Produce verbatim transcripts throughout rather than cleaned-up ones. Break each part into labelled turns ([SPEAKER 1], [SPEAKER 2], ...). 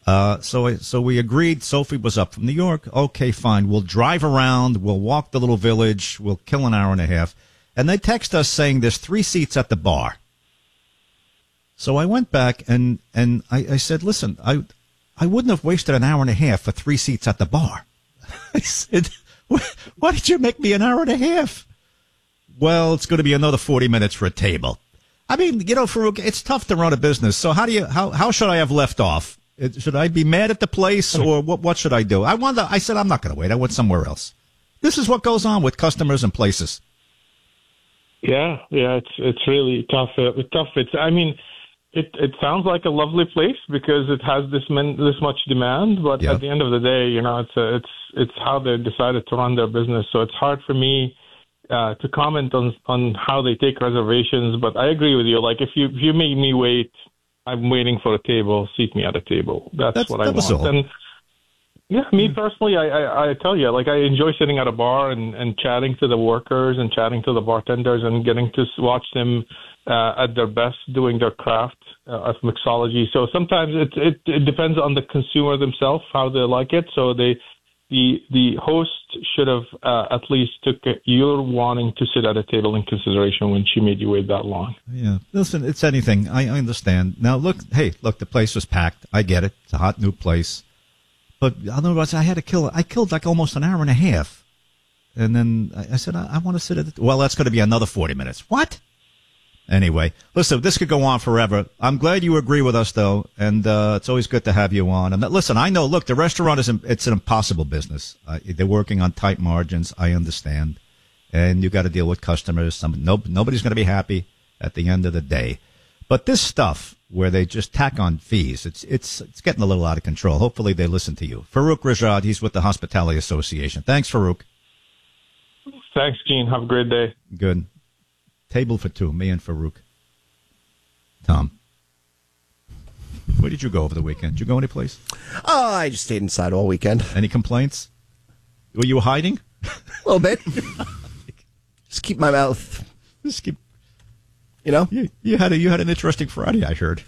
[SPEAKER 1] Uh, so, so we agreed. Sophie was up from New York. Okay, fine. We'll drive around. We'll walk the little village. We'll kill an hour and a half. And they text us saying there's three seats at the bar. So I went back and, and I, I said, listen, I, I wouldn't have wasted an hour and a half for three seats at the bar. I said, why did you make me an hour and a half? Well, it's going to be another forty minutes for a table. I mean, you know, Farouk, it's tough to run a business. So how do you, how, how should I have left off? It, should I be mad at the place, or what? What should I do? I wanted. I said I'm not going to wait. I went somewhere else. This is what goes on with customers and places.
[SPEAKER 2] Yeah, yeah, it's it's really tough. Uh, it's tough. It's. I mean, it it sounds like a lovely place because it has this man, this much demand. But
[SPEAKER 1] Yep.
[SPEAKER 2] at the end of the day, you know, it's a, it's it's how they decided to run their business. So it's hard for me uh, to comment on on how they take reservations. But I agree with you. Like if you if you make me wait. I'm waiting for a table. Seat me at a table. That's,
[SPEAKER 1] That's
[SPEAKER 2] what I
[SPEAKER 1] that was
[SPEAKER 2] want.
[SPEAKER 1] all.
[SPEAKER 2] And yeah, me personally, I, I, I tell you, like I enjoy sitting at a bar and, and chatting to the workers and chatting to the bartenders and getting to watch them uh, at their best doing their craft uh, of mixology. So sometimes it, it it depends on the consumer themselves how they like it. So they the the host should have uh, at least took your wanting to sit at a table in consideration when she made you wait that long.
[SPEAKER 1] Yeah, listen, it's anything. I, I understand. Now, look, hey, look, the place was packed. I get it. It's a hot new place. But otherwise, I had to kill. I killed like almost an hour and a half, and then I, I said, I, I want to sit at. The, well, that's going to be another forty minutes. What? Anyway, listen, this could go on forever. I'm glad you agree with us, though, and uh, it's always good to have you on. And listen, I know, look, the restaurant is it's an impossible business. Uh, they're working on tight margins. I understand, and you got to deal with customers. Some no, nobody's going to be happy at the end of the day. But this stuff where they just tack on fees, it's it's it's getting a little out of control. Hopefully, they listen to you. Farouk Rajad, he's with the Hospitality Association. Thanks, Farouk.
[SPEAKER 2] Thanks, Gene. Have a great day.
[SPEAKER 1] Good. Table for two, me and Farouk. Tom, where did you go over the weekend? Did you go anyplace?
[SPEAKER 3] Oh, I just stayed inside all weekend.
[SPEAKER 1] Any complaints? Were you hiding?
[SPEAKER 3] A little bit. Just keep my mouth.
[SPEAKER 1] Just keep.
[SPEAKER 3] You know?
[SPEAKER 1] You, you had a you had an interesting Friday, I heard.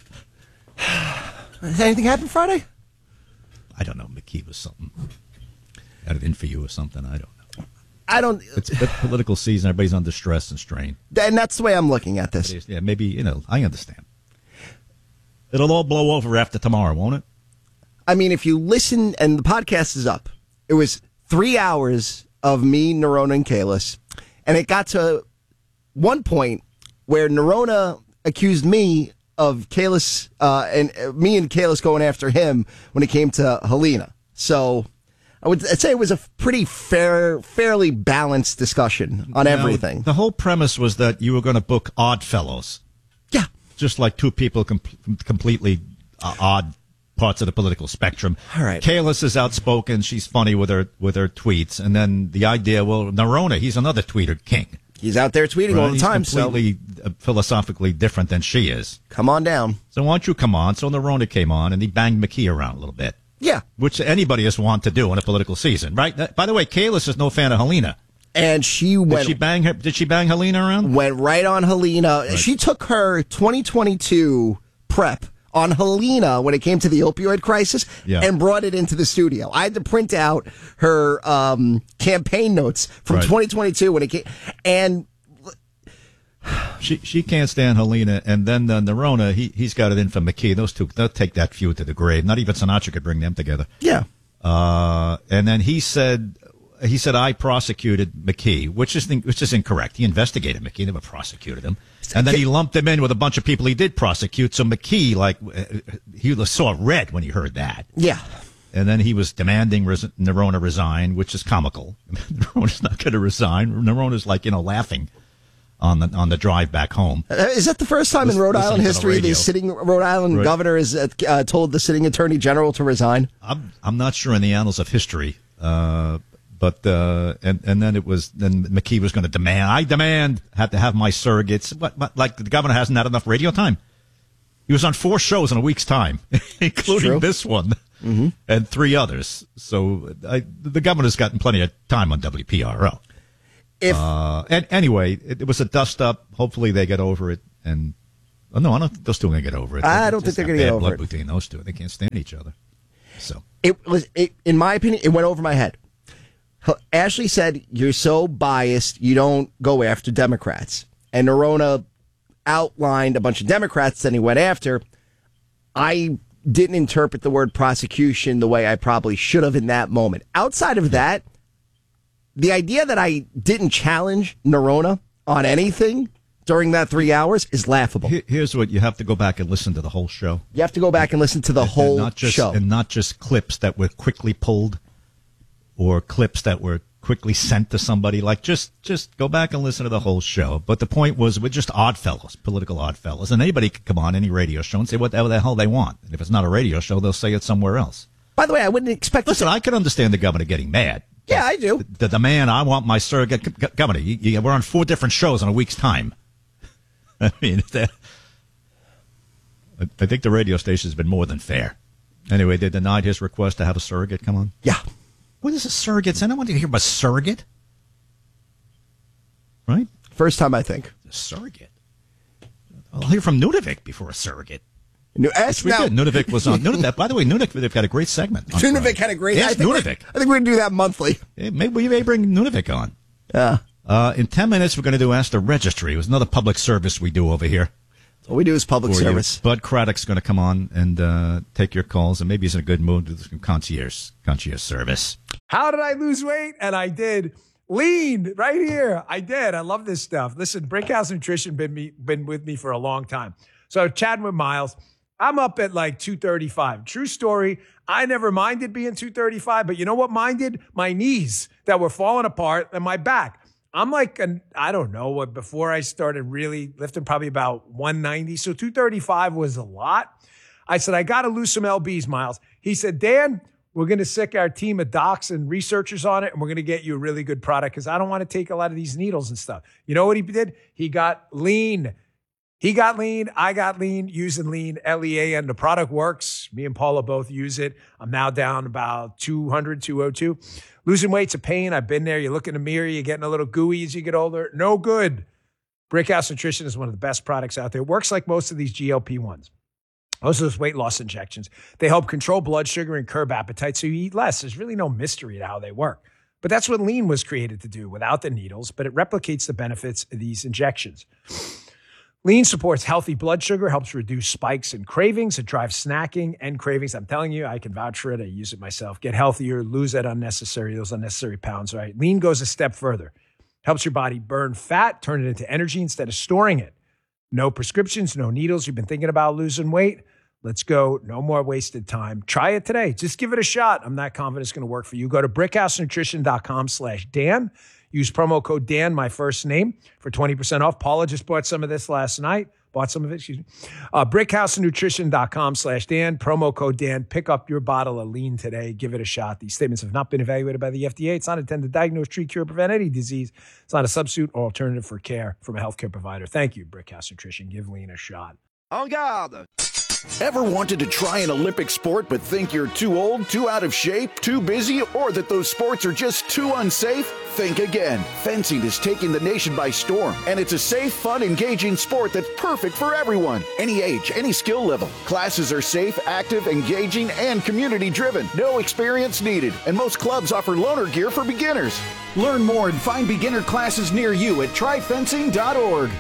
[SPEAKER 3] Has anything happened Friday?
[SPEAKER 1] I don't know. McKee was something. Had it in for you or something. I don't know.
[SPEAKER 3] I don't.
[SPEAKER 1] It's the political season. Everybody's under stress and strain.
[SPEAKER 3] And that's the way I'm looking at this.
[SPEAKER 1] Yeah, maybe, you know, I understand. It'll all blow over after tomorrow, won't it?
[SPEAKER 3] I mean, if you listen, and the podcast is up, it was three hours of me, Nerona, and Kalis, and it got to one point where Nerona accused me of Kalis, uh, and uh, me and Kalis going after him when it came to Helena. So I would I'd say it was a pretty fair, fairly balanced discussion on
[SPEAKER 1] Now,
[SPEAKER 3] everything.
[SPEAKER 1] The whole premise was that you were going to book odd fellows.
[SPEAKER 3] Yeah.
[SPEAKER 1] Just like two people com- completely uh, odd parts of the political spectrum.
[SPEAKER 3] All right.
[SPEAKER 1] Kalis is outspoken. She's funny with her with her tweets. And then the idea, well, Nerona, he's another tweeter king.
[SPEAKER 3] He's out there tweeting
[SPEAKER 1] Right?
[SPEAKER 3] all the
[SPEAKER 1] He's
[SPEAKER 3] time. So
[SPEAKER 1] completely uh, philosophically different than she is.
[SPEAKER 3] come on down.
[SPEAKER 1] So why don't you come on? So Nerona came on, and he banged McKee around a little bit.
[SPEAKER 3] Yeah.
[SPEAKER 1] Which anybody has want to do in a political season, right? That, by the way, Kalis is no fan of Helena.
[SPEAKER 3] And she
[SPEAKER 1] Did
[SPEAKER 3] went
[SPEAKER 1] she bang her? Did she bang Helena around?
[SPEAKER 3] went right on Helena.
[SPEAKER 1] Right.
[SPEAKER 3] She took her twenty twenty-two prep on Helena when it came to the opioid crisis
[SPEAKER 1] Yeah.
[SPEAKER 3] and brought it into the studio. I had to print out her um, campaign notes from
[SPEAKER 1] Right.
[SPEAKER 3] twenty twenty-two when it came. And
[SPEAKER 1] She she can't stand Helena, and then uh, Nerona, he he's got it in for McKee. Those two, they'll take that feud to the grave. Not even Sinatra could bring them together.
[SPEAKER 3] yeah,
[SPEAKER 1] Uh, and then he said he said I prosecuted McKee, which is which is incorrect. He investigated McKee, never prosecuted him, and then he lumped him in with a bunch of people he did prosecute. So McKee, like, he saw red when he heard that.
[SPEAKER 3] yeah.
[SPEAKER 1] And then he was demanding res- Nerona resign, which is comical. Nerona's not going to resign. Nerona's like, you know, laughing on the on the drive back home.
[SPEAKER 3] Uh, Is that the first time
[SPEAKER 1] Lis-
[SPEAKER 3] in Rhode
[SPEAKER 1] listening
[SPEAKER 3] Island
[SPEAKER 1] to the
[SPEAKER 3] history the,
[SPEAKER 1] radio.
[SPEAKER 3] sitting Rhode Island
[SPEAKER 1] Right.
[SPEAKER 3] governor has uh, uh, told the sitting attorney general to resign?
[SPEAKER 1] I'm I'm not sure in the annals of history, uh, but uh, and and then it was then McKee was going to demand. I demand had to have my surrogates. What, what, like the governor hasn't had enough radio time. He was on four shows in a week's time, including
[SPEAKER 3] true.
[SPEAKER 1] this one
[SPEAKER 3] Mm-hmm.
[SPEAKER 1] and three others. So I, the governor's gotten plenty of time on W P R O.
[SPEAKER 3] If
[SPEAKER 1] Uh, and anyway, it, it was a dust up. Hopefully they get over it. And oh, no, I don't think those two are going to get over it.
[SPEAKER 3] I don't
[SPEAKER 1] just
[SPEAKER 3] think they're
[SPEAKER 1] got
[SPEAKER 3] gonna get
[SPEAKER 1] bad
[SPEAKER 3] over
[SPEAKER 1] blood
[SPEAKER 3] it.
[SPEAKER 1] between those two. They can't stand each other. So
[SPEAKER 3] it was, it, in my opinion, it went over my head. Ashley said, "You're so biased, you don't go after Democrats." And Nerona outlined a bunch of Democrats that he went after. I didn't interpret the word prosecution the way I probably should have in that moment. Outside of that, the idea that I didn't challenge Nerona on anything during that three hours is laughable.
[SPEAKER 1] Here's what you have to go back and listen to the whole show.
[SPEAKER 3] You have to go back and listen to the
[SPEAKER 1] and,
[SPEAKER 3] whole
[SPEAKER 1] and not just,
[SPEAKER 3] show.
[SPEAKER 1] And not just clips that were quickly pulled or clips that were quickly sent to somebody. Like, just just go back and listen to the whole show. But the point was, we're just odd fellows, political odd fellows. And anybody can come on any radio show and say whatever the hell they want. And if it's not a radio show, they'll say it somewhere else.
[SPEAKER 3] By the way, I wouldn't expect...
[SPEAKER 1] Listen, I can understand the governor getting mad.
[SPEAKER 3] Yeah, I do.
[SPEAKER 1] The, the demand, I want my surrogate... G- governor, you, you, we're on four different shows in a week's time. I mean, that, I think the radio station's been more than fair. Anyway, they denied his request to have a surrogate come on.
[SPEAKER 3] Yeah.
[SPEAKER 1] What is a surrogate? I don't want to hear about surrogate. Right?
[SPEAKER 3] First time, I think.
[SPEAKER 1] A surrogate. I'll hear from Nunavik before a surrogate.
[SPEAKER 3] No, ask
[SPEAKER 1] we
[SPEAKER 3] now.
[SPEAKER 1] did. Nunavik was on. Nunavik, by the way, Nunavik, they've got a great segment.
[SPEAKER 3] Nunavik had a great
[SPEAKER 1] Yes,
[SPEAKER 3] I think
[SPEAKER 1] Nunavik.
[SPEAKER 3] I think we're going to do that monthly.
[SPEAKER 1] Hey, maybe we may bring Nunavik on.
[SPEAKER 3] Yeah.
[SPEAKER 1] Uh, in ten minutes, we're going to do Ask the Registry. It was another public service we do over here.
[SPEAKER 3] All we do is public
[SPEAKER 1] For
[SPEAKER 3] service.
[SPEAKER 1] You. Bud Craddock's going to come on and uh, take your calls, and maybe he's in a good mood to do some concierge, concierge service.
[SPEAKER 4] How did I lose weight? And I did. Lean right here. I did. I love this stuff. Listen, Brickhouse Nutrition been me been with me for a long time. So chatting with Miles, I'm up at like two thirty-five. True story. I never minded being two thirty-five, but you know what minded? My knees that were falling apart and my back. I'm like, an, I don't know what, before I started really lifting, probably about one ninety. So two thirty-five was a lot. I said, I got to lose some L Bs, Miles. He said, Dan, we're going to sick our team of docs and researchers on it, and we're going to get you a really good product because I don't want to take a lot of these needles and stuff. You know what he did? He got lean. He got lean. I got lean using lean, L E A N. The product works. Me and Paula both use it. I'm now down about two hundred, two oh two. Losing weight's a pain. I've been there. You look in the mirror, you're getting a little gooey as you get older. No good. Brickhouse Nutrition is one of the best products out there. It works like most of these G L P ones. Most of those weight loss injections. They help control blood sugar and curb appetite so you eat less. There's really no mystery to how they work. But that's what lean was created to do without the needles, but it replicates the benefits of these injections. Lean supports healthy blood sugar, helps reduce spikes and cravings. It drives snacking and cravings. I'm telling you, I can vouch for it. I use it myself. Get healthier, lose that unnecessary, those unnecessary pounds, right? Lean goes a step further. Helps your body burn fat, turn it into energy instead of storing it. No prescriptions, no needles. You've been thinking about losing weight? Let's go. No more wasted time. Try it today. Just give it a shot. I'm not confident it's going to work for you. Go to brickhousenutrition.com slash Dan. Use promo code Dan, my first name, for twenty percent off. Paula just bought some of this last night. Bought some of it, excuse me. Uh, brickhousenutrition.com slash Dan. Promo code Dan. Pick up your bottle of lean today. Give it a shot. These statements have not been evaluated by the F D A. It's not intended to diagnose, treat, cure, prevent any disease. It's not a substitute or alternative for care from a healthcare provider. Thank you, Brickhouse Nutrition. Give lean a shot.
[SPEAKER 5] En garde! Ever wanted to try an Olympic sport but think you're too old, too out of shape, too busy, or that those sports are just too unsafe? Think again. Fencing is taking the nation by storm, and it's a safe, fun, engaging sport that's perfect for everyone. Any age, any skill level. Classes are safe, active, engaging, and community-driven. No experience needed, and most clubs offer loaner gear for beginners. Learn more and find beginner classes near you at try fencing dot org.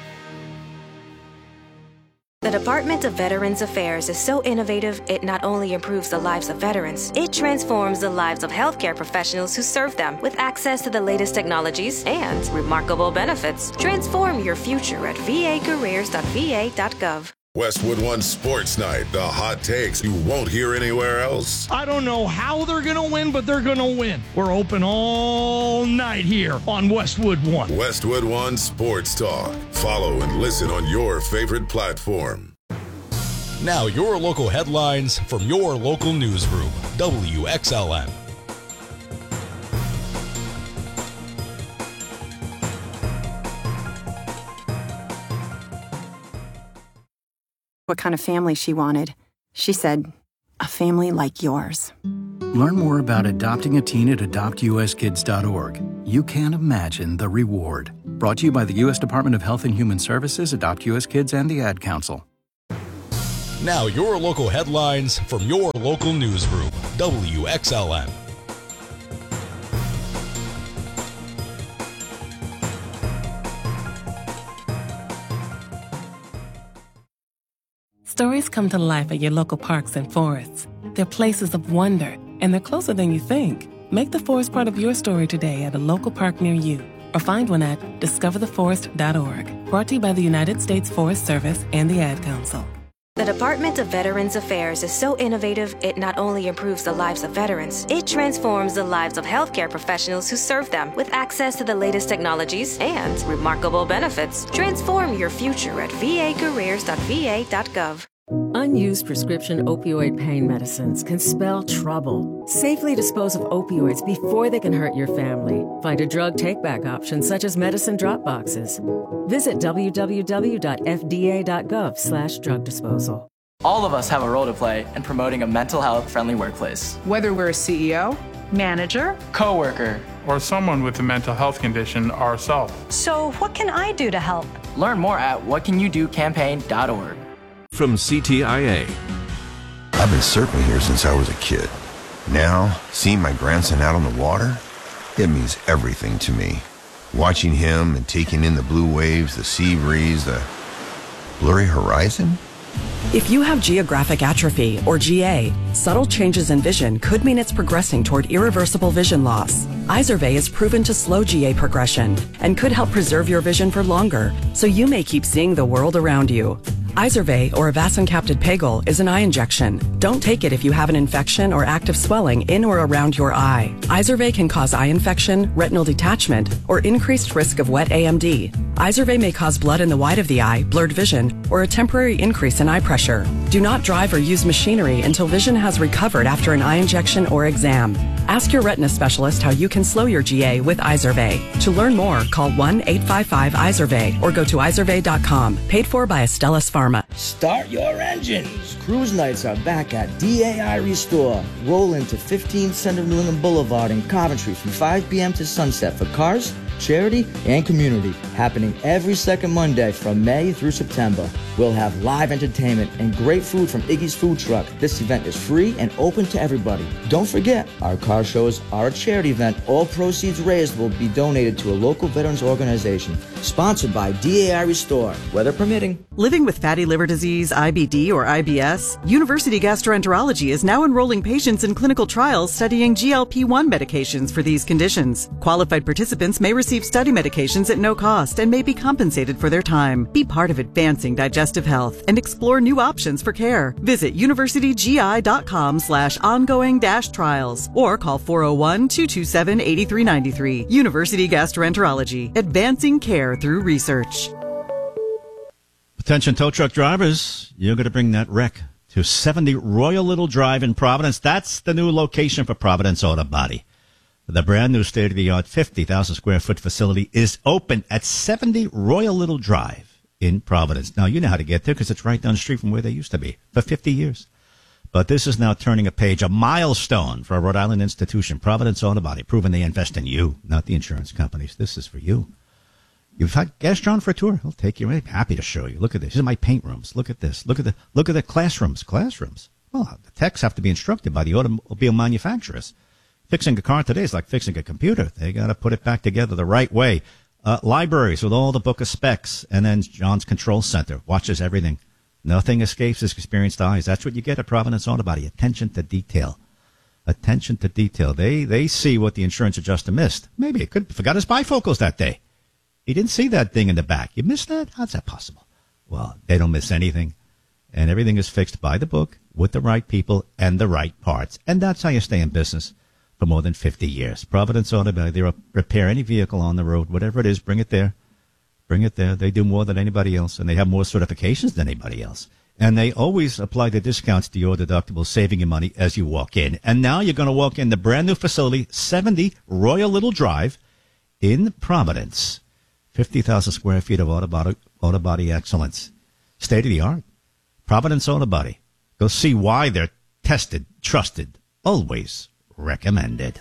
[SPEAKER 6] The Department of Veterans Affairs is so innovative, it not only improves the lives of veterans, it transforms the lives of healthcare professionals who serve them with access to the latest technologies and remarkable benefits. Transform your future at v a careers dot v a dot gov.
[SPEAKER 7] Westwood One Sports Night, the hot takes you won't hear anywhere else.
[SPEAKER 8] I don't know how they're going to win, but they're going to win. We're open all night here on Westwood One.
[SPEAKER 7] Westwood One Sports Talk. Follow and listen on your favorite platform.
[SPEAKER 9] Now your local headlines from your local newsroom. W X L N.
[SPEAKER 10] What kind of family she wanted. She said, a family like yours.
[SPEAKER 11] Learn more about adopting a teen at adopt u s kids dot org. You can't imagine the reward. Brought to you by the U S Department of Health and Human Services, Adopt U S Kids, and the Ad Council.
[SPEAKER 9] Now your local headlines from your local newsroom, W X L N.
[SPEAKER 12] Stories come to life at your local parks and forests. They're places of wonder, and they're closer than you think. Make the forest part of your story today at a local park near you, or find one at discover the forest dot org. Brought to you by the United States Forest Service and the Ad Council.
[SPEAKER 6] The Department of Veterans Affairs is so innovative, it not only improves the lives of veterans, it transforms the lives of healthcare professionals who serve them with access to the latest technologies and remarkable benefits. Transform your future at v a careers dot v a dot gov.
[SPEAKER 13] Unused prescription opioid pain medicines can spell trouble. Safely dispose of opioids before they can hurt your family. Find a drug take-back option such as medicine drop boxes. Visit w w w dot f d a dot gov slash drug disposal.
[SPEAKER 14] All of us have a role to play in promoting a mental health-friendly workplace.
[SPEAKER 15] Whether we're a C E O, manager,
[SPEAKER 14] coworker,
[SPEAKER 16] or someone with a mental health condition ourselves.
[SPEAKER 17] So what can I do to help?
[SPEAKER 14] Learn more at what can you do campaign dot org.
[SPEAKER 18] From C T I A.
[SPEAKER 19] I've been surfing here since I was a kid. Now, seeing my grandson out on the water, it means everything to me. Watching him and taking in the blue waves, the sea breeze, the blurry horizon.
[SPEAKER 20] If you have geographic atrophy, or G A, subtle changes in vision could mean it's progressing toward irreversible vision loss. Izervay is proven to slow G A progression and could help preserve your vision for longer, so you may keep seeing the world around you. Izervay, or avacincaptad pegol, is an eye injection. Don't take it if you have an infection or active swelling in or around your eye. Izervay can cause eye infection, retinal detachment, or increased risk of wet A M D. Izervay may cause blood in the white of the eye, blurred vision, or a temporary increase in eye pressure. Do not drive or use machinery until vision has recovered after an eye injection or exam. Ask your retina specialist how you can slow your G A with Izervay. To learn more, call one eight five five Izervay or go to izervay dot com. Paid for by Astellas Pharma.
[SPEAKER 21] Start your engines. Cruise nights are back at D A I Restore. Roll into fifteen Center New England Boulevard in Coventry from five p.m. to sunset for cars, charity, and community. Happening every second Monday from May through September. We'll have live entertainment and great food from Iggy's Food Truck. This event is free and open to everybody. Don't forget, our car shows are a charity event. All proceeds raised will be donated to a local veterans organization. Sponsored by D A I Restore, weather permitting.
[SPEAKER 20] Living with fatty liver disease, I B D, or I B S? University Gastroenterology is now enrolling patients in clinical trials studying G L P one medications for these conditions. Qualified participants may receive study medications at no cost and may be compensated for their time. Be part of advancing digestive health and explore new options for care. Visit university g i dot com slash ongoing dash trials or call four oh one, two two seven, eight three nine three. University Gastroenterology, advancing care through research.
[SPEAKER 1] Attention tow truck drivers, you're going to bring that wreck to seventy Royal Little Drive in Providence. That's the new location for Providence Auto Body. The brand new state-of-the-art fifty thousand square foot facility is open at seventy Royal Little Drive in Providence. Now, you know how to get there because it's right down the street from where they used to be for fifty years. But this is now turning a page, a milestone for a Rhode Island institution, Providence Auto Body, proving they invest in you, not the insurance companies. This is for you. You've had asked John for a tour. He'll take you. I'm happy to show you. Look at this. These are my paint rooms. Look at this. Look at the look at the classrooms. Classrooms. Well, the techs have to be instructed by the automobile manufacturers. Fixing a car today is like fixing a computer. They got to put it back together the right way. Uh, libraries with all the book of specs, and then John's control center watches everything. Nothing escapes his experienced eyes. That's what you get at Providence Auto Body. Attention to detail. Attention to detail. They they see what the insurance adjuster missed. Maybe it could forgot his bifocals that day. He didn't see that thing in the back. You missed that? How's that possible? Well, they don't miss anything. And everything is fixed by the book with the right people and the right parts. And that's how you stay in business for more than fifty years. Providence Auto Body, they repair any vehicle on the road, whatever it is, bring it there. Bring it there. They do more than anybody else, and they have more certifications than anybody else. And they always apply the discounts to your deductible, saving you money as you walk in. And now you're going to walk in the brand new facility, seventy Royal Little Drive in Providence. fifty thousand square feet of auto body, auto body excellence. State of the art. Providence Auto Body. Go see why they're tested, trusted, always recommended.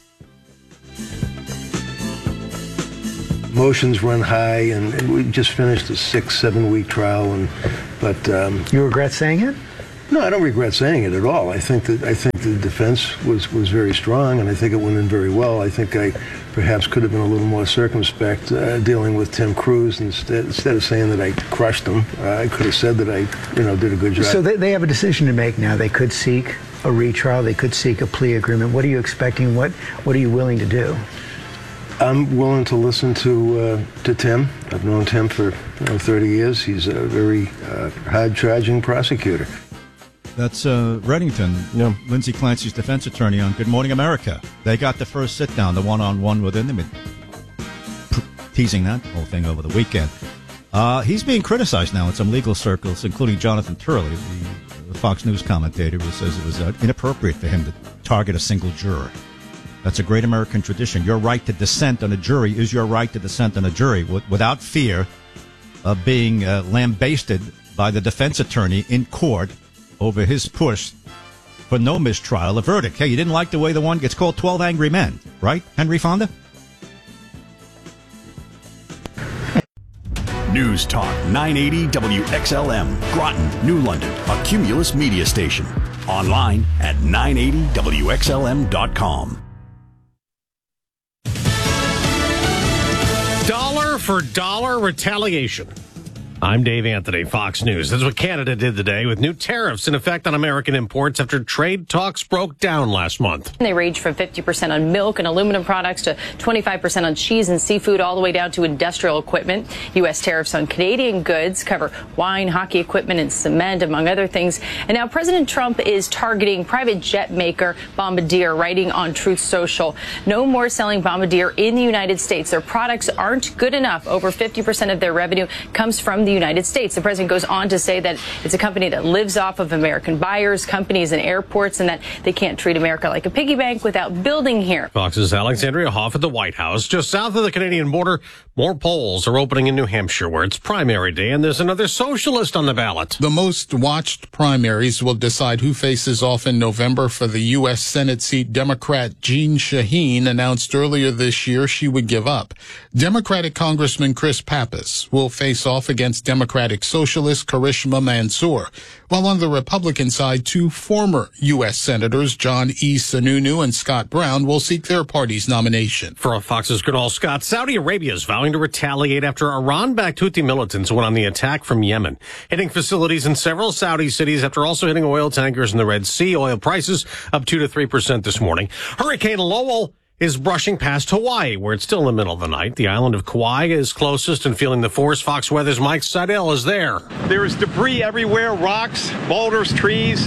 [SPEAKER 22] Emotions run high, and we just finished a six, seven week trial. And but um,
[SPEAKER 23] you regret saying it?
[SPEAKER 2] No, I don't regret saying it at all. I think that I think the defense was, was very strong, and I think it went in very well. I think I perhaps could have been a little more circumspect uh, dealing with Tim Cruz instead instead of saying that I crushed him. Uh, I could have said that I, you know, did a good job.
[SPEAKER 22] So they, they have a decision to make now. They could seek a retrial. They could seek a plea agreement. What are you expecting? What What are you willing to do?
[SPEAKER 2] I'm willing to listen to uh, to Tim. I've known Tim for you know, thirty years. He's a very uh, hard-charging prosecutor.
[SPEAKER 1] That's uh, Reddington, yeah. Lindsay Clancy's defense attorney on Good Morning America. They got the first sit-down, the one-on-one with him. They've been teasing that whole thing over the weekend. Uh, he's being criticized now in some legal circles, including Jonathan Turley, the, the Fox News commentator, who says it was uh, inappropriate for him to target a single juror. That's a great American tradition. Your right to dissent on a jury is your right to dissent on a jury w- without fear of being uh, lambasted by the defense attorney in court over his push for no mistrial, a verdict. Hey, you didn't like the way the one gets called twelve Angry Men, right, Henry Fonda?
[SPEAKER 23] News Talk nine eighty W X L M, Groton, New London, a Cumulus media station. Online at nine eighty W X L M dot com.
[SPEAKER 24] Dollar for dollar retaliation. I'm Dave Anthony, Fox News. This is what Canada did today with new tariffs in effect on American imports after trade talks broke down last month.
[SPEAKER 25] They range from fifty percent on milk and aluminum products to twenty-five percent on cheese and seafood, all the way down to industrial equipment. U S tariffs on Canadian goods cover wine, hockey equipment, and cement, among other things. And now President Trump is targeting private jet maker Bombardier, writing on Truth Social. No more selling Bombardier in the United States. Their products aren't good enough. Over fifty percent of their revenue comes from the United States. The president goes on to say that it's a company that lives off of American buyers, companies, and airports, and that they can't treat America like a piggy bank without building here.
[SPEAKER 24] Fox's Alexandria Hoff at the White House. Just south of the Canadian border, more polls are opening in New Hampshire, where it's primary day, and there's another socialist on the ballot.
[SPEAKER 26] The most watched primaries will decide who faces off in November for the U S Senate seat. Democrat Jeanne Shaheen announced earlier this year she would give up. Democratic Congressman Chris Pappas will face off against Democratic Socialist Karishma Mansour, while on the Republican side, two former U S Senators, John E. Sununu and Scott Brown, will seek their party's nomination.
[SPEAKER 24] For Fox's Kunal Scott, Saudi Arabia is vowing to retaliate after Iran-backed Houthi militants went on the attack from Yemen, hitting facilities in several Saudi cities after also hitting oil tankers in the Red Sea. Oil prices up two to three percent this morning. Hurricane Lowell is brushing past Hawaii, where it's still in the middle of the night. The island of Kauai is closest and feeling the force. Fox Weather's Mike Seidel is there.
[SPEAKER 27] There is debris everywhere, rocks, boulders, trees.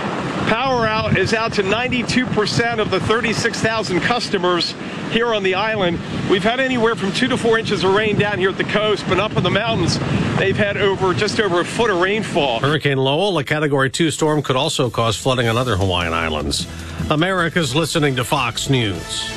[SPEAKER 27] Power out is out to ninety-two percent of the thirty-six thousand customers here on the island. We've had anywhere from two to four inches of rain down here at the coast, but up in the mountains, they've had over just over a foot of rainfall.
[SPEAKER 24] Hurricane Lowell, a Category two storm, could also cause flooding on other Hawaiian islands. America's listening to Fox News.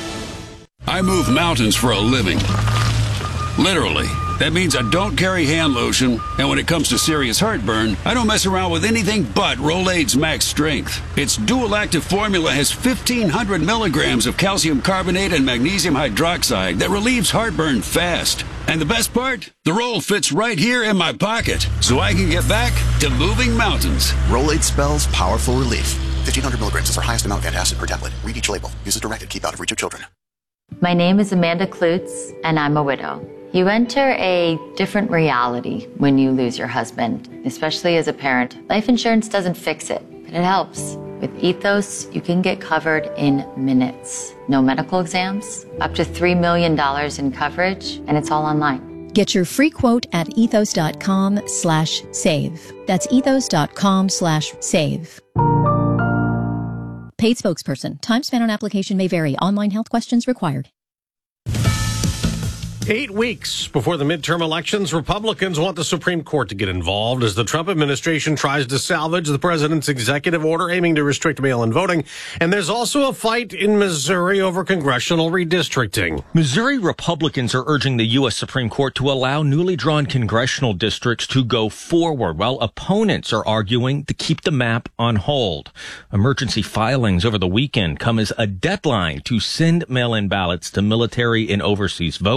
[SPEAKER 28] I move mountains for a living. Literally. That means I don't carry hand lotion, and when it comes to serious heartburn, I don't mess around with anything but Rolaids Max Strength. Its dual-active formula has fifteen hundred milligrams of calcium carbonate and magnesium hydroxide that relieves heartburn fast. And the best part? The roll fits right here in my pocket, so I can get back to moving mountains.
[SPEAKER 29] Rolaids spells powerful relief. fifteen hundred milligrams is our highest amount of antacid per tablet. Read each label. Use as directed. Keep out of reach of children.
[SPEAKER 30] My name is Amanda Klutz, and I'm a widow. You enter a different reality when you lose your husband, especially as a parent. Life insurance doesn't fix it, but it helps. With Ethos, you can get covered in minutes. No medical exams, up to three million dollars in coverage, and it's all online.
[SPEAKER 31] Get your free quote at ethos.com slash save. That's ethos.com slash save. Paid spokesperson. Time spent on application may vary. Online health questions required.
[SPEAKER 24] Eight weeks before the midterm elections, Republicans want the Supreme Court to get involved as the Trump administration tries to salvage the president's executive order aiming to restrict mail-in voting. And there's also a fight in Missouri over congressional redistricting.
[SPEAKER 32] Missouri Republicans are urging the U S Supreme Court to allow newly drawn congressional districts to go forward, while opponents are arguing to keep the map on hold. Emergency filings over the weekend come as a deadline to send mail-in ballots to military and overseas voters.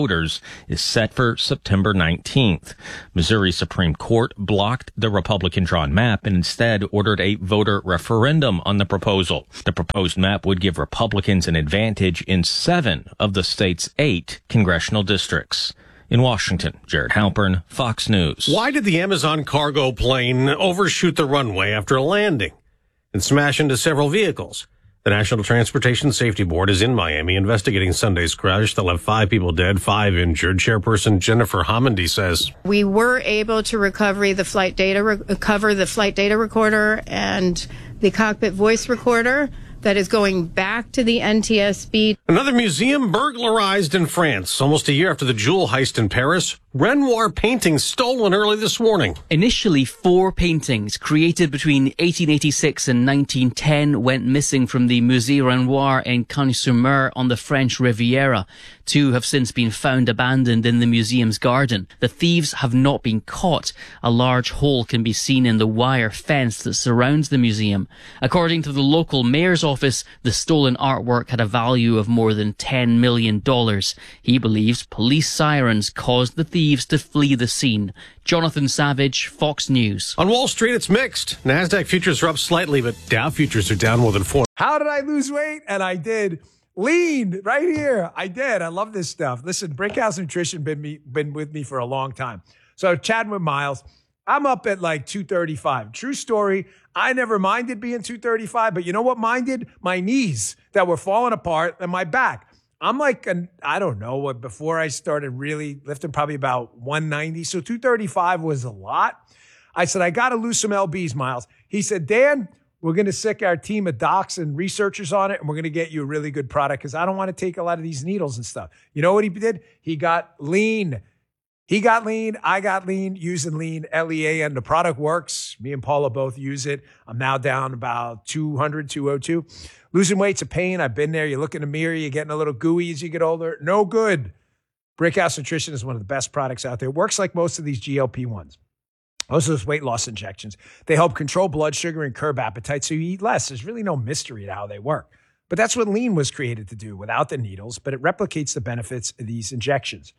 [SPEAKER 32] is set for September nineteenth. Missouri Supreme Court blocked the Republican-drawn map and instead ordered a voter referendum on the proposal. The proposed map would give Republicans an advantage in seven of the state's eight congressional districts. In Washington, Jared Halpern, Fox News.
[SPEAKER 24] Why did the Amazon cargo plane overshoot the runway after landing and smash into several vehicles? The National Transportation Safety Board is in Miami investigating Sunday's crash that left five people dead, five injured. Chairperson Jennifer Homendy says,
[SPEAKER 3] "We were able to recover the flight data, recover the flight data recorder and the cockpit voice recorder that is going back to the N T S B."
[SPEAKER 24] Another museum burglarized in France almost a year after the jewel heist in Paris. Renoir paintings stolen early this morning.
[SPEAKER 4] Initially, four paintings created between eighteen eighty-six and nineteen ten went missing from the Musée Renoir in Cagnes-sur-Mer on the French Riviera. Two have since been found abandoned in the museum's garden. The thieves have not been caught. A large hole can be seen in the wire fence that surrounds the museum. According to the local mayor's office, the stolen artwork had a value of more than ten million dollars. He believes police sirens caused the thieves to flee the scene. Jonathan Savage, Fox News.
[SPEAKER 24] On Wall Street, it's mixed. NASDAQ futures are up slightly, but Dow futures are down more than four.
[SPEAKER 5] How did I lose weight? And I did. Lean right here. I did. I love this stuff. Listen, Brickhouse Nutrition been me been with me for a long time. So chatting with Miles, I'm up at like two thirty-five. True story. I never minded being two thirty-five, but you know what minded? My knees that were falling apart and my back. I'm like, an, I don't know, what before I started really lifting, probably about one ninety. So two thirty-five was a lot. I said, I got to lose some L Bs, Miles. He said, Dan, we're going to sick our team of docs and researchers on it, and we're going to get you a really good product because I don't want to take a lot of these needles and stuff. You know what he did? He got lean. He got lean. I got lean using lean, L E A N. The product works. Me and Paula both use it. I'm now down about two hundred, two oh two. Losing weight's a pain. I've been there. You look in the mirror, you're getting a little gooey as you get older. No good. Brickhouse Nutrition is one of the best products out there. It works like most of these G L P ones. Most of those weight loss injections. They help control blood sugar and curb appetite so you eat less. There's really no mystery to how they work. But that's what lean was created to do without the needles, but it replicates the benefits of these injections.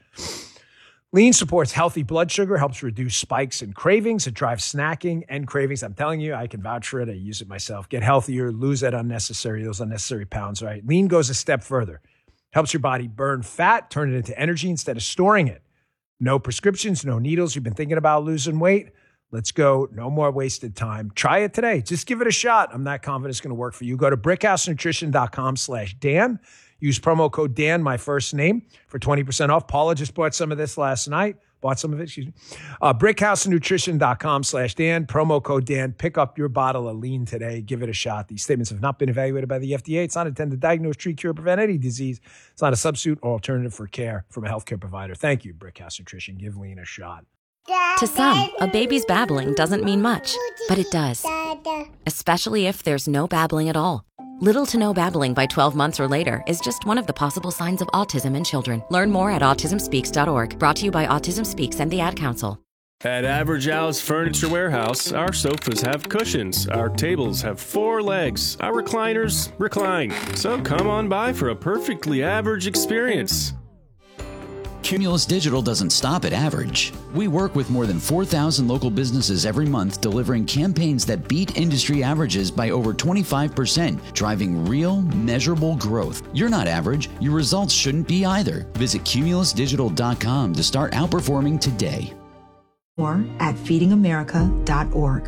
[SPEAKER 5] Lean supports healthy blood sugar, helps reduce spikes and cravings. It drives snacking and cravings. I'm telling you, I can vouch for it. I use it myself. Get healthier, lose that unnecessary, those unnecessary pounds, right? Lean goes a step further. Helps your body burn fat, turn it into energy instead of storing it. No prescriptions, no needles. You've been thinking about losing weight? Let's go. No more wasted time. Try it today. Just give it a shot. I'm not confident it's going to work for you. Go to brickhousenutrition.com slash Dan. Use promo code Dan, my first name, for twenty percent off. Paula just bought some of this last night. Bought some of it, excuse me. Uh, brickhousenutrition.com slash Dan. Promo code Dan. Pick up your bottle of lean today. Give it a shot. These statements have not been evaluated by the F D A. It's not intended to diagnose, treat, cure, or prevent any disease. It's not a substitute or alternative for care from a healthcare provider. Thank you, Brickhouse Nutrition. Give lean a shot.
[SPEAKER 6] To some, a baby's babbling doesn't mean much, but it does. Especially if there's no babbling at all. Little to no babbling by twelve months or later is just one of the possible signs of autism in children. Learn more at autism speaks dot org. Brought to you by Autism Speaks and the Ad Council.
[SPEAKER 7] At Average Al's Furniture Warehouse, our sofas have cushions, our tables have four legs, our recliners recline. So come on by for a perfectly average experience.
[SPEAKER 8] Cumulus Digital doesn't stop at average. We work with more than four thousand local businesses every month, delivering campaigns that beat industry averages by over twenty-five percent, driving real, measurable growth. You're not average. Your results shouldn't be either. Visit cumulus digital dot com to start outperforming today.
[SPEAKER 9] More at feeding america dot org.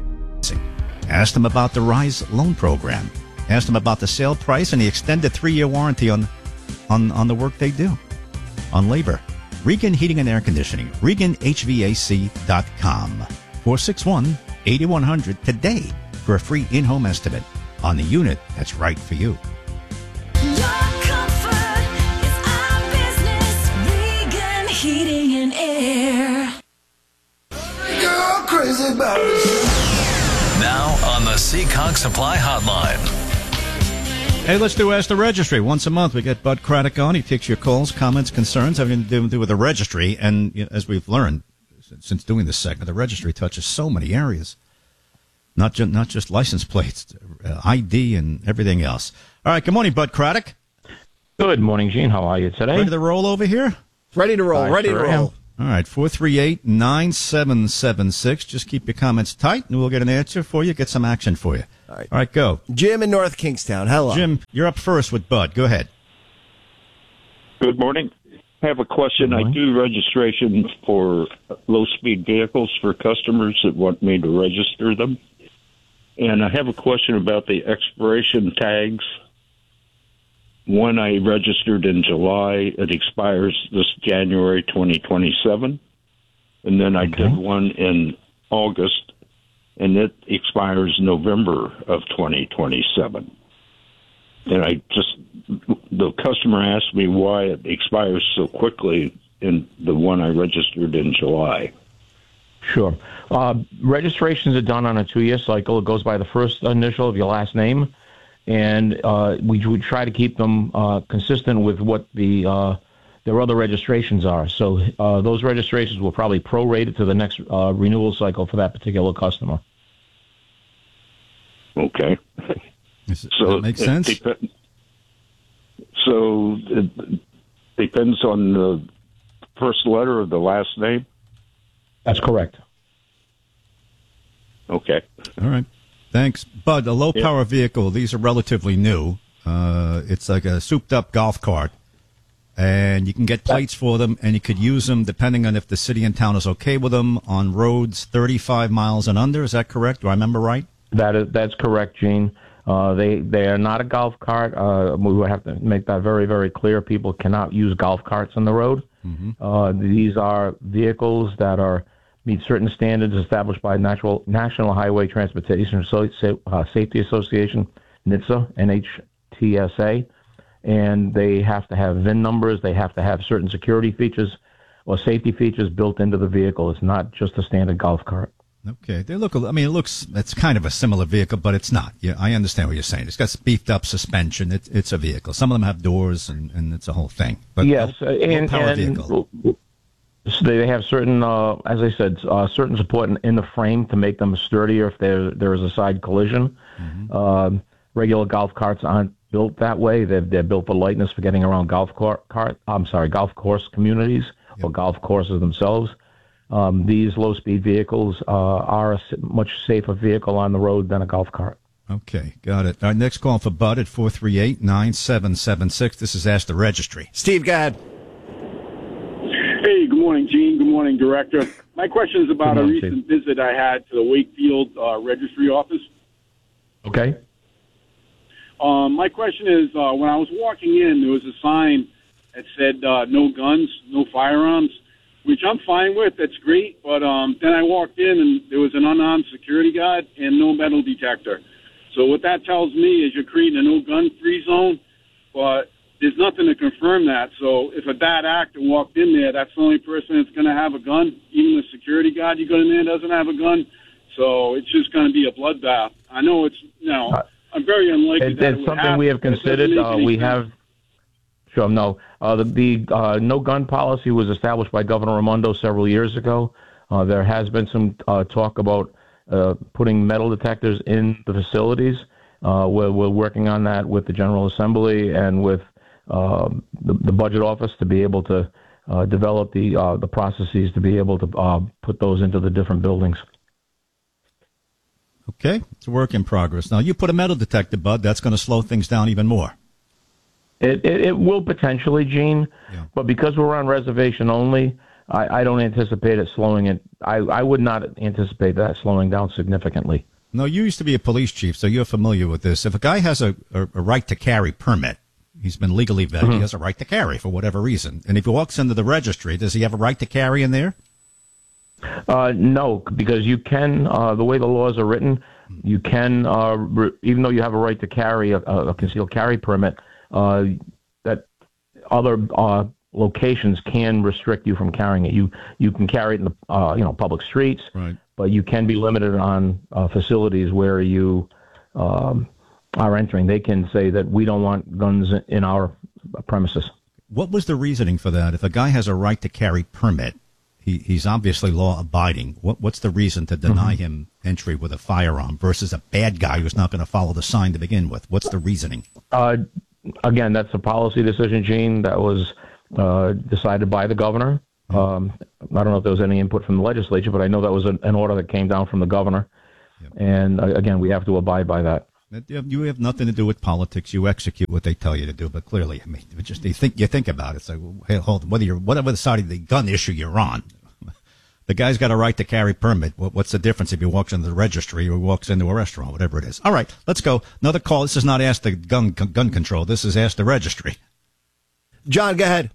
[SPEAKER 1] Ask them about the RISE loan program. Ask them about the sale price and the extended three-year warranty on, on, on the work they do, on labor. Regan Heating and Air Conditioning, regan h v a c dot com. four six one, eight one zero zero today for a free in-home estimate on the unit that's right for you.
[SPEAKER 10] Your comfort is our business. Regan Heating and Air.
[SPEAKER 11] Girl, crazy about it.
[SPEAKER 12] Now on the Seacock Supply Hotline.
[SPEAKER 1] Hey, let's do Ask the Registry. Once a month, we get Bud Craddock on. He takes your calls, comments, concerns, having to do, do with the registry. And you know, as we've learned since doing this segment, the registry touches so many areas, not, ju- not just license plates, uh, I D, and everything else. All right, good morning, Bud Craddock.
[SPEAKER 13] Good morning, Gene. How are you today?
[SPEAKER 1] Ready to roll over here?
[SPEAKER 2] Ready to roll.
[SPEAKER 13] I
[SPEAKER 2] ready
[SPEAKER 13] sure
[SPEAKER 2] to roll.
[SPEAKER 1] All right, four three eight, nine seven seven six. Just keep your comments tight, and we'll get an answer for you, get some action for you.
[SPEAKER 2] All right.
[SPEAKER 1] All right, go.
[SPEAKER 2] Jim in North Kingstown. Hello.
[SPEAKER 1] Jim, you're up first with Bud. Go ahead.
[SPEAKER 14] Good morning. I have a question. I do registration for low-speed vehicles for customers that want me to register them. And I have a question about the expiration tags. One I registered in July. It expires this January twenty twenty-seven. And then I
[SPEAKER 13] Okay.
[SPEAKER 14] did one in August, and it expires November of twenty twenty-seven. And I just, the customer asked me why it expires so quickly in the one I registered in July.
[SPEAKER 13] Sure. Uh, registrations are done on a two-year cycle. It goes by the first initial of your last name, and uh, we, we try to keep them uh, consistent with what the uh, their other registrations are. So uh, those registrations will probably prorate it to the next uh, renewal cycle for that particular customer.
[SPEAKER 14] Okay.
[SPEAKER 1] Does
[SPEAKER 14] so
[SPEAKER 1] that make
[SPEAKER 14] it
[SPEAKER 1] sense?
[SPEAKER 14] Dep- so it depends on the first letter of the last name?
[SPEAKER 13] That's correct.
[SPEAKER 14] Okay.
[SPEAKER 1] All right. Thanks. Bud, a low-power vehicle, these are relatively new. Uh, it's like a souped-up golf cart, and you can get plates for them, and you could use them, depending on if the city and town is okay with them, on roads thirty-five miles and under. Is that correct? Do I remember right?
[SPEAKER 13] That is, that's correct, Gene. Uh, they they are not a golf cart. Uh, we would have to make that very, very clear. People cannot use golf carts on the road.
[SPEAKER 1] Mm-hmm.
[SPEAKER 13] Uh, these are vehicles that are meet certain standards established by National National Highway Transportation so, uh, Safety Association, N H T S A, N H T S A, and they have to have V I N numbers. They have to have certain security features or safety features built into the vehicle. It's not just a standard golf cart.
[SPEAKER 1] Okay. They look, I mean, it looks, it's kind of a similar vehicle, but it's not. Yeah, I understand what you're saying. It's got beefed up suspension. It, it's a vehicle. Some of them have doors, and, and it's a whole thing. But
[SPEAKER 13] yes,
[SPEAKER 1] low,
[SPEAKER 13] and,
[SPEAKER 1] low-power
[SPEAKER 13] and
[SPEAKER 1] vehicle.
[SPEAKER 13] so they have certain, uh, as I said, uh, certain support in, in the frame to make them sturdier if there there is a side collision.
[SPEAKER 1] Mm-hmm.
[SPEAKER 13] Um, regular golf carts aren't built that way. They're they're built for lightness for getting around golf cart. cart I'm sorry, golf course communities
[SPEAKER 1] Yep.
[SPEAKER 13] or golf courses themselves. Um, these low-speed vehicles uh, are a s- much safer vehicle on the road than a golf cart.
[SPEAKER 1] Okay, got it. Our next call for Bud at four three eight, nine seven seven six. This is Ask the Registry.
[SPEAKER 2] Steve, go ahead.
[SPEAKER 15] Hey, good morning, Gene. Good morning, Director. My question is about
[SPEAKER 13] Good morning,
[SPEAKER 15] a recent visit I had to the Wakefield uh, Registry office.
[SPEAKER 13] Okay.
[SPEAKER 15] Um, my question is, uh, when I was walking in, there was a sign that said uh, no guns, no firearms, which I'm fine with. That's great. But um, then I walked in, and there was an unarmed security guard and no metal detector. So what that tells me is you're creating a no-gun-free zone, but there's nothing to confirm that. So if a bad actor walked in there, that's the only person that's going to have a gun. Even the security guard you go in there doesn't have a gun. So it's just going to be a bloodbath. I know it's, you know, I'm very unlikely
[SPEAKER 13] It,
[SPEAKER 15] that it
[SPEAKER 13] it's
[SPEAKER 15] would
[SPEAKER 13] something
[SPEAKER 15] happen,
[SPEAKER 13] we have
[SPEAKER 15] but it doesn't
[SPEAKER 13] considered.
[SPEAKER 15] make
[SPEAKER 13] Uh,
[SPEAKER 15] any
[SPEAKER 13] we
[SPEAKER 15] sense.
[SPEAKER 13] have, sure, no. Uh, the the uh, no gun policy was established by Governor Raimondo several years ago. Uh, there has been some uh, talk about uh, putting metal detectors in the facilities. Uh, we're, we're working on that with the General Assembly and with uh, the, the Budget Office to be able to uh, develop the uh, the processes to be able to uh, put those into the different buildings.
[SPEAKER 1] Okay, it's a work in progress. Now, you put a metal detector, Bud, that's going to slow things down even more.
[SPEAKER 13] It, it, it will potentially, Gene, but because we're on reservation only, I, I don't anticipate it slowing it. I, I would not anticipate that slowing down significantly.
[SPEAKER 1] No, you used to be a police chief, so you're familiar with this. If a guy has a, a, a right to carry permit, he's been legally vetted,
[SPEAKER 13] Mhm.
[SPEAKER 1] he has a right to carry for whatever reason. And if he walks into the registry, does he have a right to carry in there?
[SPEAKER 13] Uh, no, because you can, uh, the way the laws are written, you can, uh, re- even though you have a right to carry a, a concealed carry permit, uh, that other uh, locations can restrict you from carrying it. You you can carry it in the uh, you know public streets,
[SPEAKER 1] right.
[SPEAKER 13] but you can be limited on uh, facilities where you um, are entering. They can say that we don't want guns in our premises.
[SPEAKER 1] What was the reasoning for that? If a guy has a right to carry permit, he, he's obviously law abiding. What, what's the reason to deny
[SPEAKER 13] Mm-hmm.
[SPEAKER 1] him entry with a firearm versus a bad guy who's not going to follow the sign to begin with? What's the reasoning?
[SPEAKER 13] Uh, again, that's a policy decision, Gene. That was uh, decided by the governor. Um, I don't know if there was any input from the legislature, but I know that was an, an order that came down from the governor. Yep. And uh, again, we have to abide by that.
[SPEAKER 1] You have nothing to do with politics. You execute what they tell you to do. But clearly, I mean, just you think you think about it. It's like, hey, hold on, whether you're whatever side of the gun issue you're on, the guy's got a right to carry permit. What's the difference if he walks into the registry or he walks into a restaurant, whatever it is? All right, let's go. Another call. This is not Ask the Gun Gun Control. This is Ask the Registry.
[SPEAKER 2] John, go ahead.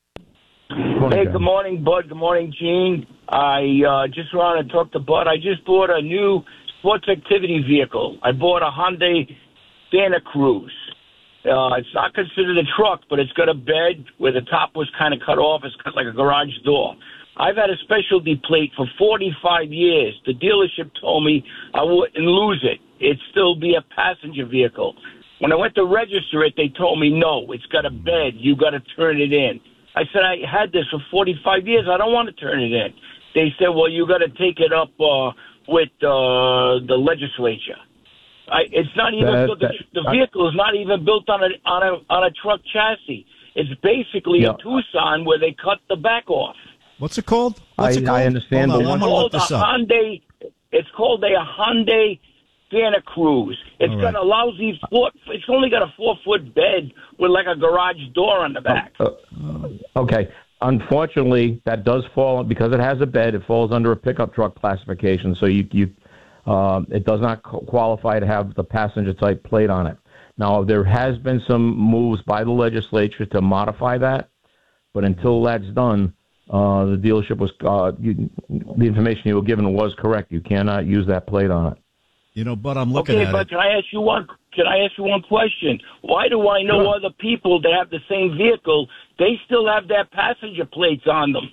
[SPEAKER 16] Hey, good morning, Bud. Good morning, Gene. I uh, just want to talk to Bud. I just bought a new sports activity vehicle. I bought a Hyundai Santa Cruz. Uh, it's not considered a truck, but it's got a bed where the top was kind of cut off. It's got like a garage door. I've had a specialty plate for forty-five years. The dealership told me I wouldn't lose it. It'd still be a passenger vehicle. When I went to register it, they told me, no, it's got a bed. You got to turn it in. I said, I had this for forty-five years. I don't want to turn it in. They said, well, you got to take it up uh, with uh, the legislature. I, it's not even
[SPEAKER 13] that,
[SPEAKER 16] built, the,
[SPEAKER 13] that,
[SPEAKER 16] the vehicle is not even built on a on a on a truck chassis. It's basically
[SPEAKER 13] yeah.
[SPEAKER 16] a Tucson where they cut the back off.
[SPEAKER 1] What's it called? What's
[SPEAKER 13] I,
[SPEAKER 1] it called?
[SPEAKER 13] I understand.
[SPEAKER 1] Hold on,
[SPEAKER 16] It's
[SPEAKER 1] I'm gonna
[SPEAKER 16] called
[SPEAKER 1] look this
[SPEAKER 16] a
[SPEAKER 1] up.
[SPEAKER 16] Hyundai. It's called a Hyundai Santa Cruz. It's
[SPEAKER 1] All
[SPEAKER 16] got
[SPEAKER 1] right.
[SPEAKER 16] a lousy foot. It's only got a four foot bed with like a garage door on the back.
[SPEAKER 13] Uh, okay. Unfortunately, that does fall because it has a bed. It falls under a pickup truck classification, so you you uh, it does not qualify to have the passenger type plate on it. Now, there has been some moves by the legislature to modify that, but until that's done, uh, the dealership was uh, you, the information you were given was correct. You cannot use that plate on it.
[SPEAKER 1] You know, but I'm looking
[SPEAKER 16] okay,
[SPEAKER 1] at
[SPEAKER 16] but
[SPEAKER 1] it.
[SPEAKER 16] can I ask you one? Can I ask you one question? Why do I know
[SPEAKER 13] Sure.
[SPEAKER 16] other people that have the same vehicle? They still have their passenger plates on them.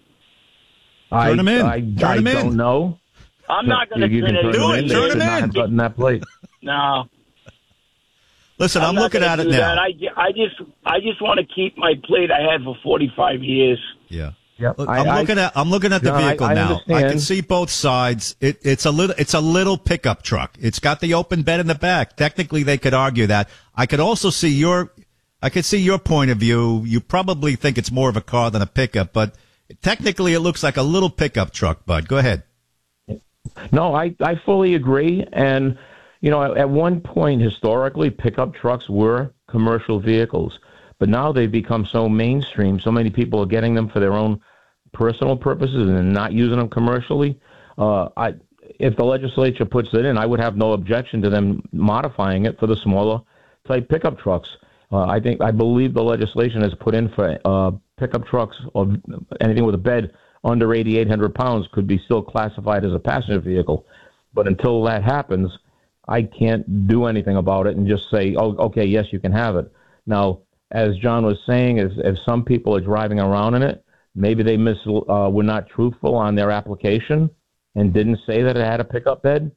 [SPEAKER 13] I,
[SPEAKER 1] Turn 'em in.
[SPEAKER 13] I,
[SPEAKER 1] Turn
[SPEAKER 13] I
[SPEAKER 1] 'em in.
[SPEAKER 13] don't know.
[SPEAKER 16] I'm not going to
[SPEAKER 13] You
[SPEAKER 16] turn
[SPEAKER 13] can
[SPEAKER 16] it
[SPEAKER 13] turn
[SPEAKER 16] in.
[SPEAKER 13] them in. They
[SPEAKER 1] Turn
[SPEAKER 13] should
[SPEAKER 1] 'em
[SPEAKER 13] not
[SPEAKER 1] in.
[SPEAKER 13] have gotten that plate.
[SPEAKER 16] No.
[SPEAKER 1] Listen, I'm,
[SPEAKER 16] I'm not
[SPEAKER 1] looking
[SPEAKER 16] gonna
[SPEAKER 1] at it
[SPEAKER 16] do
[SPEAKER 1] now.
[SPEAKER 16] that. I, I just I just want to keep my plate I had for forty-five years.
[SPEAKER 1] Yeah.
[SPEAKER 13] Yep.
[SPEAKER 1] Look,
[SPEAKER 13] I-
[SPEAKER 1] I'm
[SPEAKER 13] I-
[SPEAKER 1] looking at I'm looking at the
[SPEAKER 13] John, I-
[SPEAKER 1] vehicle
[SPEAKER 13] I
[SPEAKER 1] now. I can
[SPEAKER 13] understand.
[SPEAKER 1] see both sides. It, it's a little it's a little pickup truck. It's got the open bed in the back. Technically, they could argue that. I could also see your I could see your point of view. You probably think it's more of a car than a pickup, but technically, it looks like a little pickup truck. Bud, go ahead.
[SPEAKER 13] No, I, I fully agree. And, you know, at, at one point historically, pickup trucks were commercial vehicles. But now they've become so mainstream. So many people are getting them for their own personal purposes and not using them commercially. Uh, I, if the legislature puts it in, I would have no objection to them modifying it for the smaller type pickup trucks. Uh, I think I believe the legislation has put in for uh, pickup trucks or anything with a bed under eighty-eight hundred pounds could be still classified as a passenger vehicle. But until that happens, I can't do anything about it and just say, oh, okay, yes, you can have it. Now, as John was saying, if, if some people are driving around in it, maybe they miss, uh, were not truthful on their application and didn't say that it had a pickup bed.